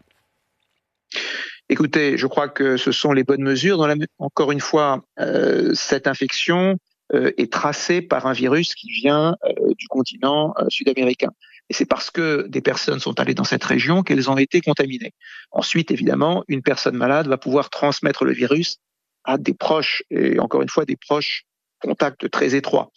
Écoutez, je crois que ce sont les bonnes mesures. Encore une fois, cette infection est tracée par un virus qui vient du continent sud-américain. Et c'est parce que des personnes sont allées dans cette région qu'elles ont été contaminées. Ensuite, évidemment, une personne malade va pouvoir transmettre le virus à des proches, et encore une fois, des proches contacts très étroits.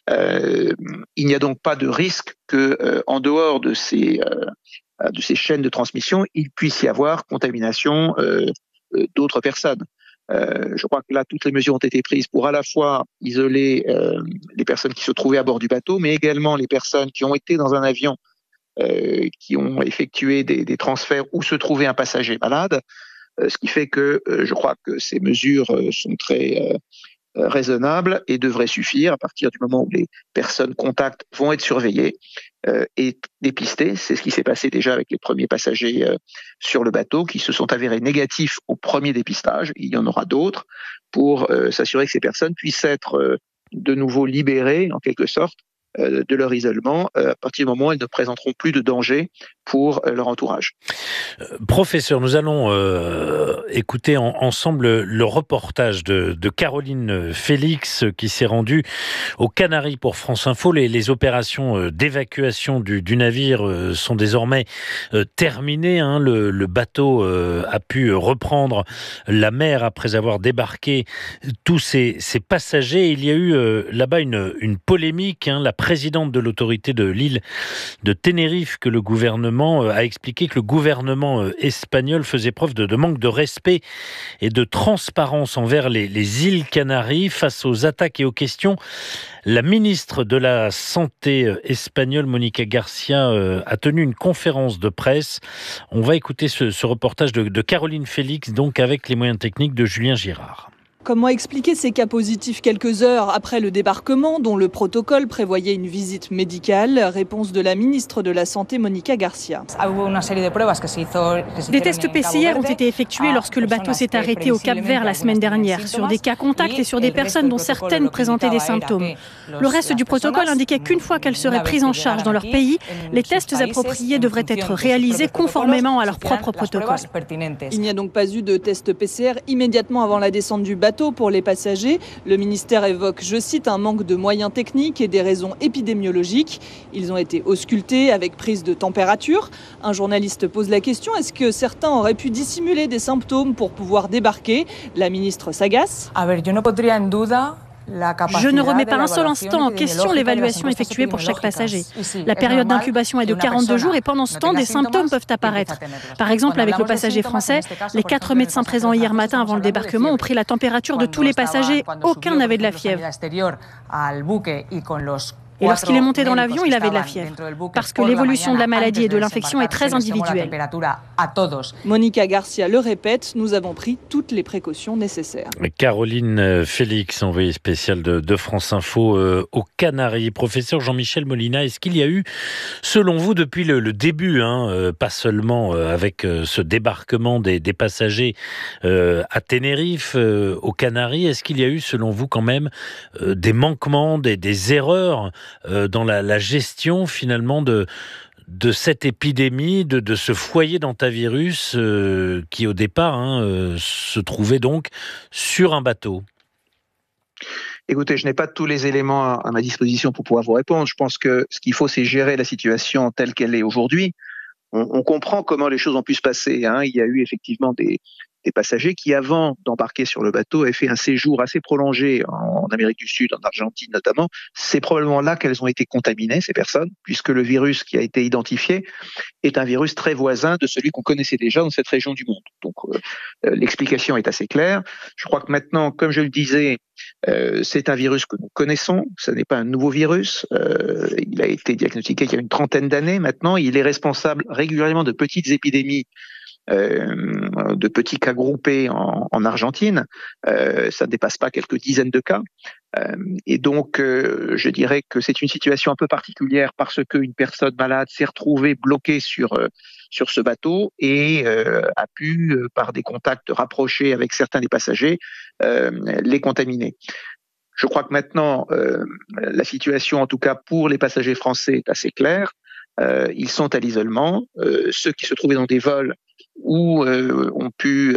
Il n'y a donc pas de risque que, en dehors de ces chaînes de transmission, il puisse y avoir contamination d'autres personnes. Je crois que là, toutes les mesures ont été prises pour à la fois isoler les personnes qui se trouvaient à bord du bateau, mais également les personnes qui ont été dans un avion, qui ont effectué des transferts où se trouvait un passager malade, ce qui fait que je crois que ces mesures sont très raisonnables et devraient suffire à partir du moment où les personnes contacts vont être surveillées et dépistées. C'est ce qui s'est passé déjà avec les premiers passagers sur le bateau qui se sont avérés négatifs au premier dépistage. Il y en aura d'autres pour s'assurer que ces personnes puissent être de nouveau libérées en quelque sorte de leur isolement à partir du moment où elles ne présenteront plus de danger pour leur entourage. Professeur, nous allons écouter ensemble le reportage de Caroline Félix qui s'est rendue aux Canaries pour France Info. Les opérations d'évacuation du navire sont désormais terminées. Le bateau a pu reprendre la mer après avoir débarqué tous ces passagers. Il y a eu là-bas une polémique. La présidente de l'autorité de l'île de Tenerife que le gouvernement a expliqué que le gouvernement espagnol faisait preuve de manque de respect et de transparence envers les îles Canaries face aux attaques et aux questions. La ministre de la Santé espagnole, Mónica García, a tenu une conférence de presse. On va écouter ce reportage de Caroline Félix, donc avec les moyens techniques de Julien Girard. Comment expliquer ces cas positifs quelques heures après le débarquement, dont le protocole prévoyait une visite médicale? Réponse de la ministre de la Santé, Mónica García. Des tests PCR ont été effectués lorsque le bateau s'est arrêté au Cap-Vert la semaine dernière, sur des cas contacts et sur des personnes dont certaines présentaient des symptômes. Le reste du protocole indiquait qu'une fois qu'elles seraient prises en charge dans leur pays, les tests appropriés devraient être réalisés conformément à leur propre protocole. Il n'y a donc pas eu de test PCR immédiatement avant la descente du bateau pour les passagers. Le ministère évoque, je cite, un manque de moyens techniques et des raisons épidémiologiques. Ils ont été auscultés avec prise de température. Un journaliste pose la question, est-ce que certains auraient pu dissimuler des symptômes pour pouvoir débarquer? La ministre s'agace. Je ne remets pas un seul instant en question l'évaluation effectuée pour chaque passager. La période d'incubation est de 42 jours et pendant ce temps, des symptômes peuvent apparaître. Par exemple, avec le passager français, les 4 médecins présents hier matin avant le débarquement ont pris la température de tous les passagers. Aucun n'avait de la fièvre. Et lorsqu'il est monté dans l'avion, il avait de la fièvre. Parce que l'évolution de la maladie et de l'infection est très individuelle. Mónica García le répète, nous avons pris toutes les précautions nécessaires. Caroline Félix, envoyée spéciale de France Info aux Canaries. Professeur Jean-Michel Molina, est-ce qu'il y a eu, selon vous, depuis le début, pas seulement avec ce débarquement des passagers à Tenerife, aux Canaries, est-ce qu'il y a eu, selon vous, quand même, des manquements, des erreurs dans la gestion finalement de cette épidémie, de ce foyer d'hantavirus qui au départ se trouvait donc sur un bateau? Écoutez, je n'ai pas tous les éléments à ma disposition pour pouvoir vous répondre. Je pense que ce qu'il faut, c'est gérer la situation telle qu'elle est aujourd'hui. On comprend comment les choses ont pu se passer. Il y a eu effectivement des passagers qui, avant d'embarquer sur le bateau, avaient fait un séjour assez prolongé en Amérique du Sud, en Argentine notamment. C'est probablement là qu'elles ont été contaminées, ces personnes, puisque le virus qui a été identifié est un virus très voisin de celui qu'on connaissait déjà dans cette région du monde. Donc l'explication est assez claire. Je crois que maintenant, comme je le disais, c'est un virus que nous connaissons, ce n'est pas un nouveau virus. Il a été diagnostiqué il y a une trentaine d'années maintenant. Il est responsable régulièrement de petites épidémies, de petits cas groupés en Argentine. Ça ne dépasse pas quelques dizaines de cas. Et donc, je dirais que c'est une situation un peu particulière parce qu'une personne malade s'est retrouvée bloquée sur ce bateau et a pu, par des contacts rapprochés avec certains des passagers, les contaminer. Je crois que maintenant, la situation, en tout cas pour les passagers français, est assez claire. Ils sont à l'isolement. Ceux qui se trouvaient dans des vols où ont pu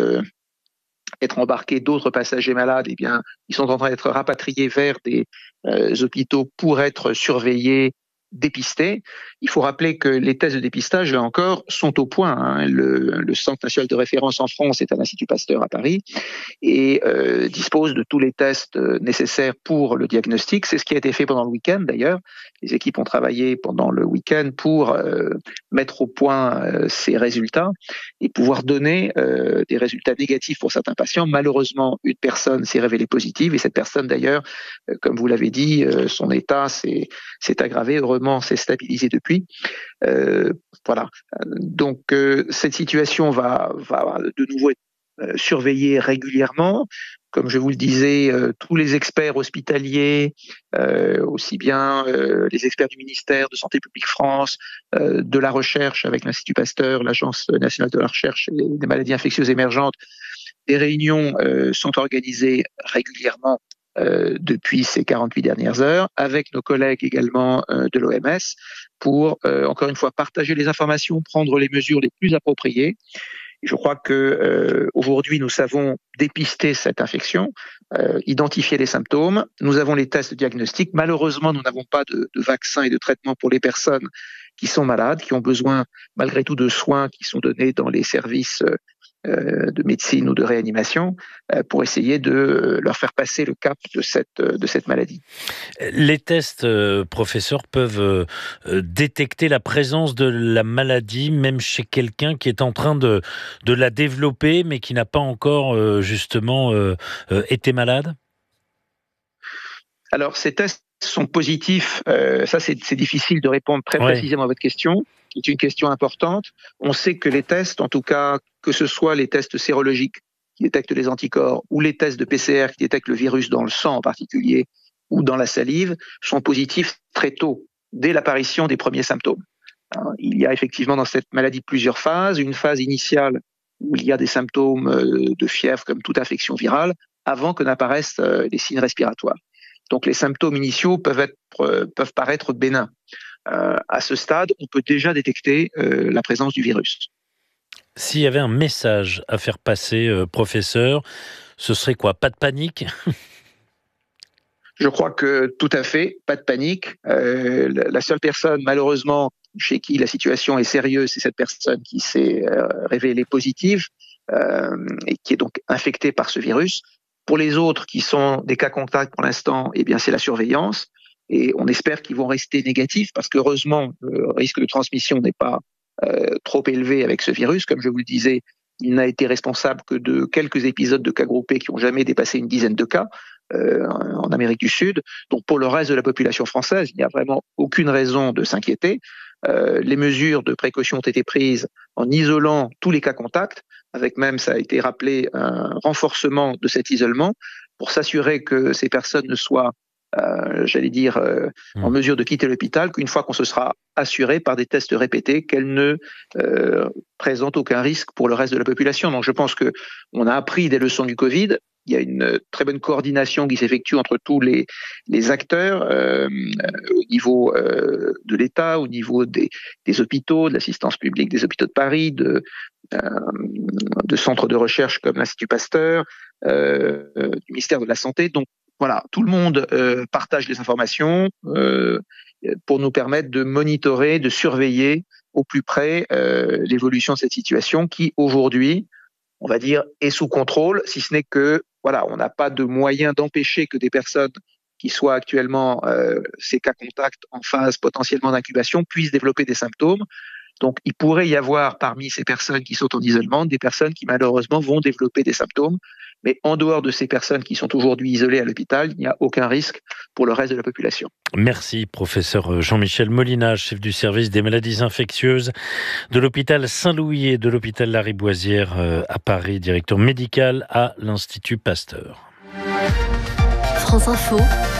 être embarqués d'autres passagers malades, eh bien, ils sont en train d'être rapatriés vers des hôpitaux pour être surveillés, dépistés. Il faut rappeler que les tests de dépistage, là encore, sont au point. Le Centre national de référence en France est à l'Institut Pasteur à Paris et dispose de tous les tests nécessaires pour le diagnostic. C'est ce qui a été fait pendant le week-end d'ailleurs. Les équipes ont travaillé pendant le week-end pour mettre au point ces résultats et pouvoir donner des résultats négatifs pour certains patients. Malheureusement, une personne s'est révélée positive et cette personne d'ailleurs, comme vous l'avez dit, son état s'est aggravé. Heureusement, s'est stabilisé depuis. Voilà. Donc, cette situation va de nouveau être surveillée régulièrement. Comme je vous le disais, tous les experts hospitaliers, aussi bien les experts du ministère de Santé publique France, de la recherche avec l'Institut Pasteur, l'Agence nationale de la recherche et des maladies infectieuses émergentes, des réunions sont organisées régulièrement depuis ces 48 dernières heures, avec nos collègues également de l'OMS, pour, encore une fois, partager les informations, prendre les mesures les plus appropriées. Et je crois que aujourd'hui, nous savons dépister cette infection, identifier les symptômes. Nous avons les tests diagnostiques. Malheureusement, nous n'avons pas de vaccin et de traitement pour les personnes qui sont malades, qui ont besoin, malgré tout, de soins qui sont donnés dans les services de médecine ou de réanimation pour essayer de leur faire passer le cap de cette maladie. Les tests, professeur, peuvent détecter la présence de la maladie même chez quelqu'un qui est en train de la développer mais qui n'a pas encore justement été malade? Alors ces tests sont positifs, ça c'est difficile de répondre très précisément à votre question. C'est une question importante. On sait que les tests, en tout cas, que ce soit les tests sérologiques qui détectent les anticorps ou les tests de PCR qui détectent le virus dans le sang en particulier ou dans la salive, sont positifs très tôt, dès l'apparition des premiers symptômes. Il y a effectivement dans cette maladie plusieurs phases. Une phase initiale où il y a des symptômes de fièvre comme toute infection virale avant que n'apparaissent les signes respiratoires. Donc les symptômes initiaux peuvent paraître bénins. À ce stade, on peut déjà détecter la présence du virus. S'il y avait un message à faire passer, professeur, ce serait quoi? Pas de panique? Je crois que tout à fait, pas de panique. La seule personne, malheureusement, chez qui la situation est sérieuse, c'est cette personne qui s'est révélée positive et qui est donc infectée par ce virus. Pour les autres qui sont des cas contacts pour l'instant, eh bien c'est la surveillance. Et on espère qu'ils vont rester négatifs parce qu'heureusement, le risque de transmission n'est pas trop élevé avec ce virus. Comme je vous le disais, il n'a été responsable que de quelques épisodes de cas groupés qui n'ont jamais dépassé une dizaine de cas en Amérique du Sud. Donc pour le reste de la population française, il n'y a vraiment aucune raison de s'inquiéter. Les mesures de précaution ont été prises en isolant tous les cas contacts, avec même, ça a été rappelé, un renforcement de cet isolement pour s'assurer que ces personnes ne soient en mesure de quitter l'hôpital qu'une fois qu'on se sera assuré par des tests répétés qu'elles ne présentent aucun risque pour le reste de la population. Donc je pense qu'on a appris des leçons du Covid. il y a une très bonne coordination qui s'effectue entre tous les acteurs au niveau de l'État, au niveau des hôpitaux, de l'assistance publique des hôpitaux de Paris, de centres de recherche comme l'Institut Pasteur, du ministère de la Santé. Donc voilà, tout le monde partage les informations pour nous permettre de monitorer, de surveiller au plus près l'évolution de cette situation qui aujourd'hui, on va dire, est sous contrôle, si ce n'est que voilà, on n'a pas de moyen d'empêcher que des personnes qui soient actuellement ces cas contacts en phase potentiellement d'incubation puissent développer des symptômes. Donc, il pourrait y avoir parmi ces personnes qui sont en isolement des personnes qui malheureusement vont développer des symptômes. Mais en dehors de ces personnes qui sont aujourd'hui isolées à l'hôpital, il n'y a aucun risque pour le reste de la population. Merci, professeur Jean-Michel Molinage, chef du service des maladies infectieuses de l'hôpital Saint-Louis et de l'hôpital Lariboisière à Paris, directeur médical à l'Institut Pasteur. France Info,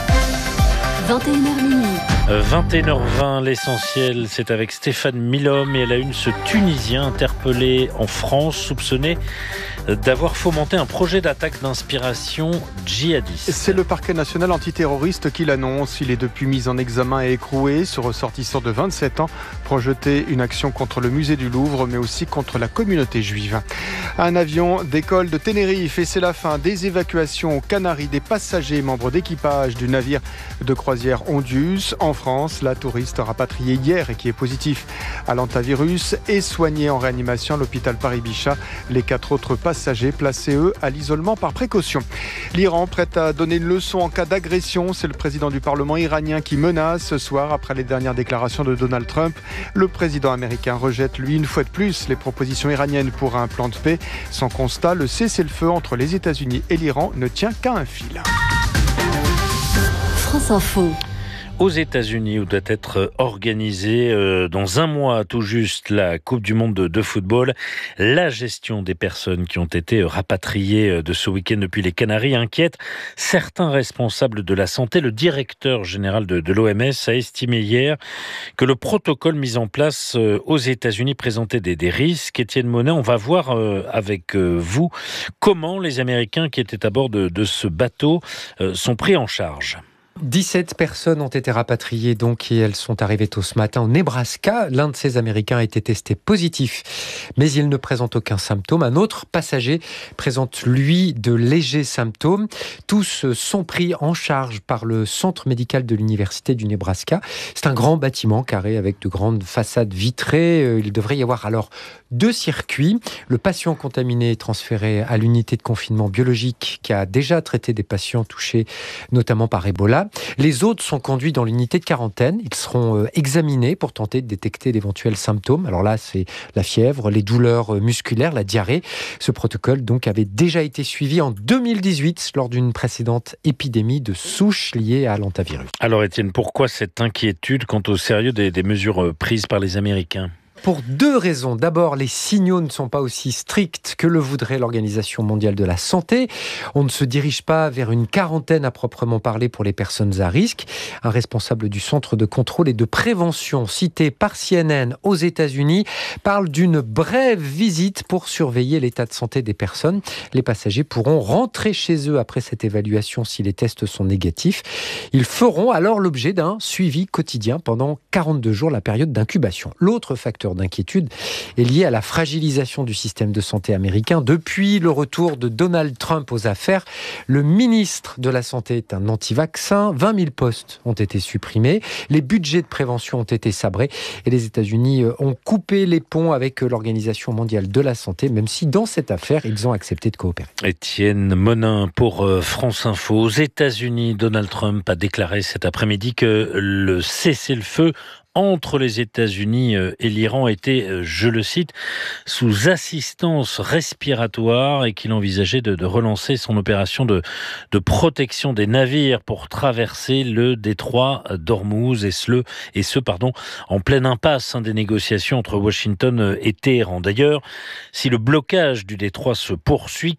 21h minuit. 21h20, l'essentiel, c'est avec Stéphane Milhomme et à la une, ce Tunisien interpellé en France, soupçonné d'avoir fomenté un projet d'attaque d'inspiration djihadiste. C'est le parquet national antiterroriste qui l'annonce. Il est depuis mis en examen et écroué. Ce ressortissant de 27 ans projetait une action contre le musée du Louvre, mais aussi contre la communauté juive. Un avion décolle de Tenerife et c'est la fin des évacuations aux Canaries des passagers membres d'équipage du navire de croisière Ondius. En France, la touriste rapatriée hier et qui est positif à l'hantavirus est soignée en réanimation à l'hôpital Paris-Bichat. Les 4 autres passagers placés, eux, à l'isolement par précaution. L'Iran prête à donner une leçon en cas d'agression. C'est le président du Parlement iranien qui menace ce soir après les dernières déclarations de Donald Trump. Le président américain rejette, lui, une fois de plus, les propositions iraniennes pour un plan de paix. Sans constat, le cessez-le-feu entre les États-Unis et l'Iran ne tient qu'à un fil. France Info. Aux États-Unis, où doit être organisée dans un mois tout juste la Coupe du Monde de football, la gestion des personnes qui ont été rapatriées de ce week-end depuis les Canaries inquiète certains responsables de la santé. Le directeur général de l'OMS a estimé hier que le protocole mis en place aux États-Unis présentait des risques. Étienne Monet, on va voir avec vous comment les Américains qui étaient à bord de ce bateau sont pris en charge. 17 personnes ont été rapatriées donc et elles sont arrivées tôt ce matin au Nebraska. L'un de ces Américains a été testé positif, mais il ne présente aucun symptôme. Un autre passager présente, lui, de légers symptômes. Tous sont pris en charge par le centre médical de l'université du Nebraska. C'est un grand bâtiment carré avec de grandes façades vitrées. Il devrait y avoir alors 2 circuits. Le patient contaminé est transféré à l'unité de confinement biologique qui a déjà traité des patients touchés notamment par Ebola. Les autres sont conduits dans l'unité de quarantaine. Ils seront examinés pour tenter de détecter d'éventuels symptômes. Alors là, c'est la fièvre, les douleurs musculaires, la diarrhée. Ce protocole donc avait déjà été suivi en 2018 lors d'une précédente épidémie de souche liée à l'hantavirus. Alors Étienne, pourquoi cette inquiétude quant au sérieux des mesures prises par les Américains ? Pour 2 raisons. D'abord, les signaux ne sont pas aussi stricts que le voudrait l'Organisation mondiale de la santé. On ne se dirige pas vers une quarantaine à proprement parler pour les personnes à risque. Un responsable du centre de contrôle et de prévention cité par CNN aux États-Unis parle d'une brève visite pour surveiller l'état de santé des personnes. Les passagers pourront rentrer chez eux après cette évaluation si les tests sont négatifs. Ils feront alors l'objet d'un suivi quotidien pendant 42 jours, la période d'incubation. L'autre facteur d'inquiétude est lié à la fragilisation du système de santé américain. Depuis le retour de Donald Trump aux affaires, le ministre de la Santé est un anti-vaccin. 20 000 postes ont été supprimés. Les budgets de prévention ont été sabrés et les États-Unis ont coupé les ponts avec l'Organisation mondiale de la santé, même si dans cette affaire, ils ont accepté de coopérer. Étienne Monin pour France Info. Aux États-Unis, Donald Trump a déclaré cet après-midi que le cessez-le-feu entre les États-Unis et l'Iran était, je le cite, sous assistance respiratoire et qu'il envisageait de relancer son opération de protection des navires pour traverser le détroit d'Ormuz et ce, en pleine impasse des négociations entre Washington et Téhéran. D'ailleurs, si le blocage du détroit se poursuit,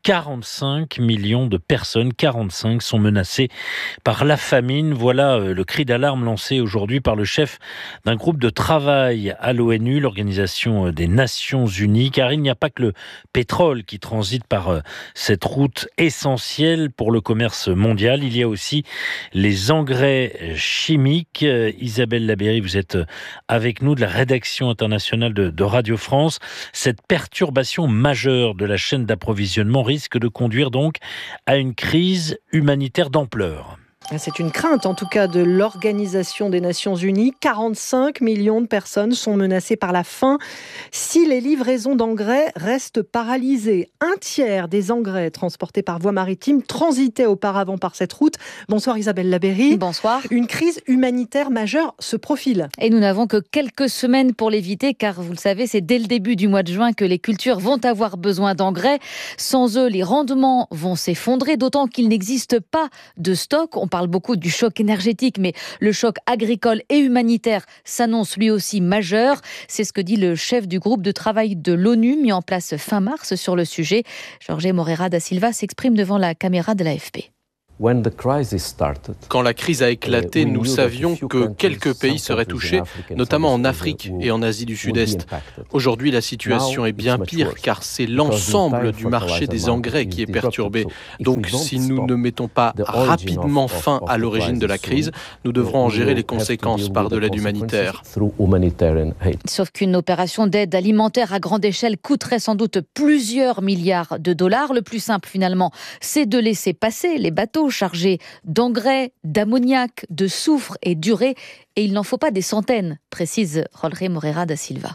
45 millions de personnes, 45 sont menacées par la famine. Voilà le cri d'alarme lancé aujourd'hui par le chef d'un groupe de travail à l'ONU, l'Organisation des Nations Unies, car il n'y a pas que le pétrole qui transite par cette route essentielle pour le commerce mondial. Il y a aussi les engrais chimiques. Isabelle Labeyrie, vous êtes avec nous de la rédaction internationale de Radio France. Cette perturbation majeure de la chaîne d'approvisionnement risque de conduire donc à une crise humanitaire d'ampleur. C'est une crainte, en tout cas, de l'Organisation des Nations Unies. 45 millions de personnes sont menacées par la faim si les livraisons d'engrais restent paralysées. Un tiers des engrais transportés par voie maritime transitaient auparavant par cette route. Bonsoir Isabelle Labeyrie. Bonsoir. Une crise humanitaire majeure se profile. Et nous n'avons que quelques semaines pour l'éviter, car vous le savez, c'est dès le début du mois de juin que les cultures vont avoir besoin d'engrais. Sans eux, les rendements vont s'effondrer, d'autant qu'il n'existe pas de stock. On parle beaucoup du choc énergétique, mais le choc agricole et humanitaire s'annonce lui aussi majeur. C'est ce que dit le chef du groupe de travail de l'ONU mis en place fin mars sur le sujet. Jorge Moreira da Silva s'exprime devant la caméra de l'AFP. Quand la crise a éclaté, nous savions que quelques pays seraient touchés, notamment en Afrique et en Asie du Sud-Est. Aujourd'hui, la situation est bien pire car c'est l'ensemble du marché des engrais qui est perturbé. Donc, si nous ne mettons pas rapidement fin à l'origine de la crise, nous devrons en gérer les conséquences par de l'aide humanitaire. Sauf qu'une opération d'aide alimentaire à grande échelle coûterait sans doute plusieurs milliards de dollars. Le plus simple, finalement, c'est de laisser passer les bateaux chargés d'engrais, d'ammoniac, de soufre et d'urée. Et il n'en faut pas des centaines, précise Jorge Moreira da Silva.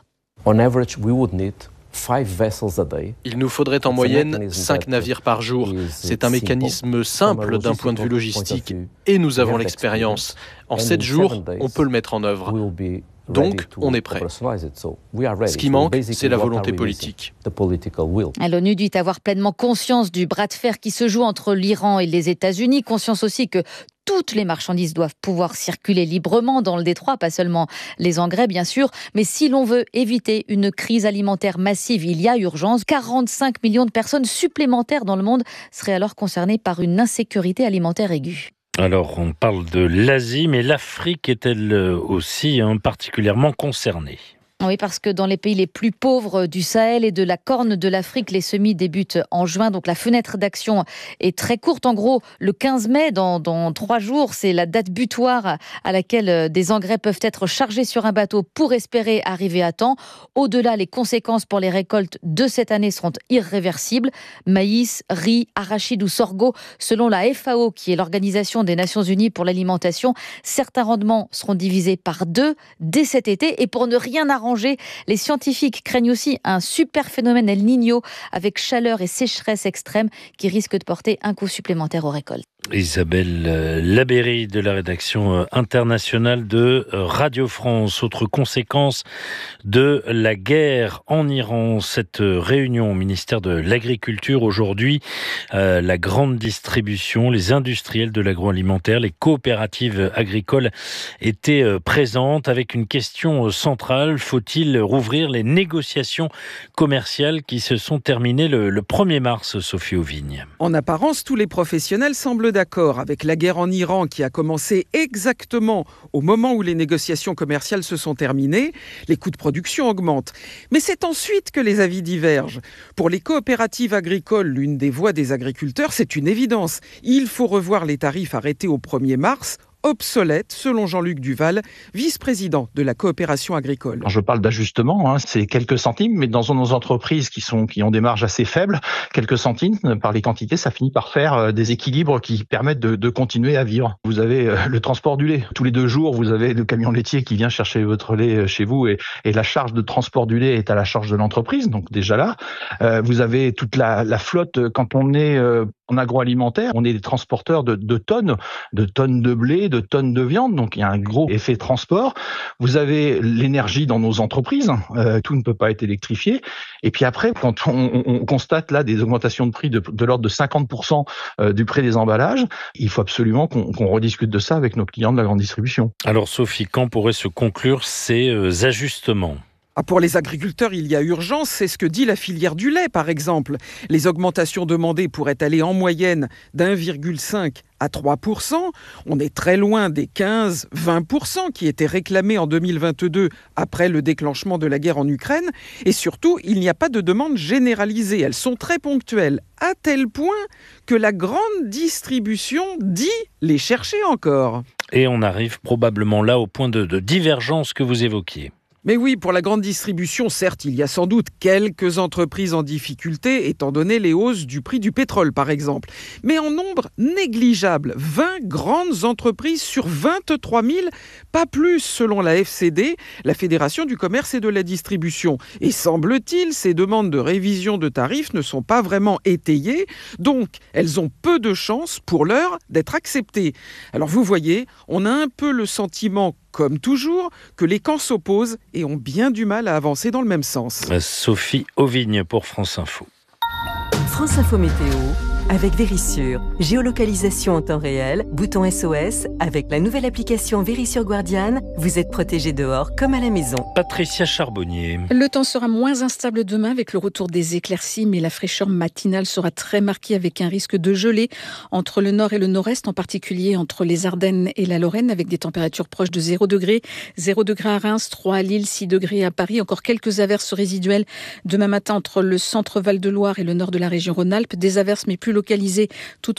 Il nous faudrait en moyenne 5 navires par jour. C'est un mécanisme simple d'un point de vue logistique. Et nous avons l'expérience. En 7 jours, on peut le mettre en œuvre. Donc, on est prêt. Ce qui manque, c'est la volonté politique. L'ONU dit avoir pleinement conscience du bras de fer qui se joue entre l'Iran et les États-Unis. Conscience aussi que toutes les marchandises doivent pouvoir circuler librement dans le détroit, pas seulement les engrais, bien sûr. Mais si l'on veut éviter une crise alimentaire massive, il y a urgence. 45 millions de personnes supplémentaires dans le monde seraient alors concernées par une insécurité alimentaire aiguë. Alors, on parle de l'Asie, mais l'Afrique est-elle aussi particulièrement concernée ? Oui, parce que dans les pays les plus pauvres du Sahel et de la Corne de l'Afrique, les semis débutent en juin. Donc la fenêtre d'action est très courte. En gros, le 15 mai, dans 3 jours, c'est la date butoir à laquelle des engrais peuvent être chargés sur un bateau pour espérer arriver à temps. Au-delà, les conséquences pour les récoltes de cette année seront irréversibles. Maïs, riz, arachide ou sorgho, selon la FAO, qui est l'Organisation des Nations Unies pour l'alimentation, certains rendements seront divisés par 2 dès cet été. Et pour ne rien arranger, les scientifiques craignent aussi un super phénomène El Niño avec chaleur et sécheresse extrême qui risque de porter un coup supplémentaire aux récoltes. Isabelle Labeyrie de la rédaction internationale de Radio France. Autre conséquence de la guerre en Iran, cette réunion au ministère de l'Agriculture aujourd'hui, la grande distribution, les industriels de l'agroalimentaire, les coopératives agricoles étaient présentes avec une question centrale. Faut-il rouvrir les négociations commerciales qui se sont terminées le 1er mars, Sophie Auvigne? En apparence, tous les professionnels semblent d'accord avec la guerre en Iran qui a commencé exactement au moment où les négociations commerciales se sont terminées. Les coûts de production augmentent. Mais c'est ensuite que les avis divergent. Pour les coopératives agricoles, l'une des voix des agriculteurs, c'est une évidence. Il faut revoir les tarifs arrêtés au 1er mars, obsolète, selon Jean-Luc Duval, vice-président de la coopération agricole. Quand je parle d'ajustement, c'est quelques centimes, mais dans nos entreprises qui ont des marges assez faibles, quelques centimes par les quantités, ça finit par faire des équilibres qui permettent de continuer à vivre. Vous avez le transport du lait. Tous les 2 jours, vous avez le camion laitier qui vient chercher votre lait chez vous et la charge de transport du lait est à la charge de l'entreprise. Donc déjà là, vous avez toute la flotte. Quand on est en agroalimentaire, on est des transporteurs de tonnes de blé, de tonnes de viande, donc il y a un gros effet transport. Vous avez l'énergie dans nos entreprises, tout ne peut pas être électrifié. Et puis après, quand on constate là des augmentations de prix de l'ordre de 50% du prix des emballages, il faut absolument qu'on rediscute de ça avec nos clients de la grande distribution. Alors Sophie, quand pourraient se conclure ces ajustements ? Pour les agriculteurs, il y a urgence, c'est ce que dit la filière du lait, par exemple. Les augmentations demandées pourraient aller en moyenne d'1,5 à 3%. On est très loin des 15-20% qui étaient réclamés en 2022 après le déclenchement de la guerre en Ukraine. Et surtout, il n'y a pas de demande généralisée. Elles sont très ponctuelles, à tel point que la grande distribution dit les chercher encore. Et on arrive probablement là au point de divergence que vous évoquiez. Mais oui, pour la grande distribution, certes, il y a sans doute quelques entreprises en difficulté, étant donné les hausses du prix du pétrole, par exemple. Mais en nombre négligeable, 20 grandes entreprises sur 23 000, pas plus selon la FCD, la Fédération du commerce et de la distribution. Et semble-t-il, ces demandes de révision de tarifs ne sont pas vraiment étayées, donc elles ont peu de chances pour l'heure d'être acceptées. Alors vous voyez, on a un peu le sentiment, comme toujours, que les camps s'opposent et ont bien du mal à avancer dans le même sens. Sophie Auvigne pour France Info. France Info Météo avec Vérissure. Géolocalisation en temps réel, bouton SOS. Avec la nouvelle application Vérissure Guardian, vous êtes protégé dehors comme à la maison. Patricia Charbonnier. Le temps sera moins instable demain avec le retour des éclaircies, mais la fraîcheur matinale sera très marquée avec un risque de gelée entre le nord et le nord-est, en particulier entre les Ardennes et la Lorraine, avec des températures proches de 0 degré. 0 degré à Reims, 3 à Lille, 6 degrés à Paris. Encore quelques averses résiduelles demain matin entre le centre Val-de-Loire et le nord de la région Rhône-Alpes. Des averses mais plus localisées, toutes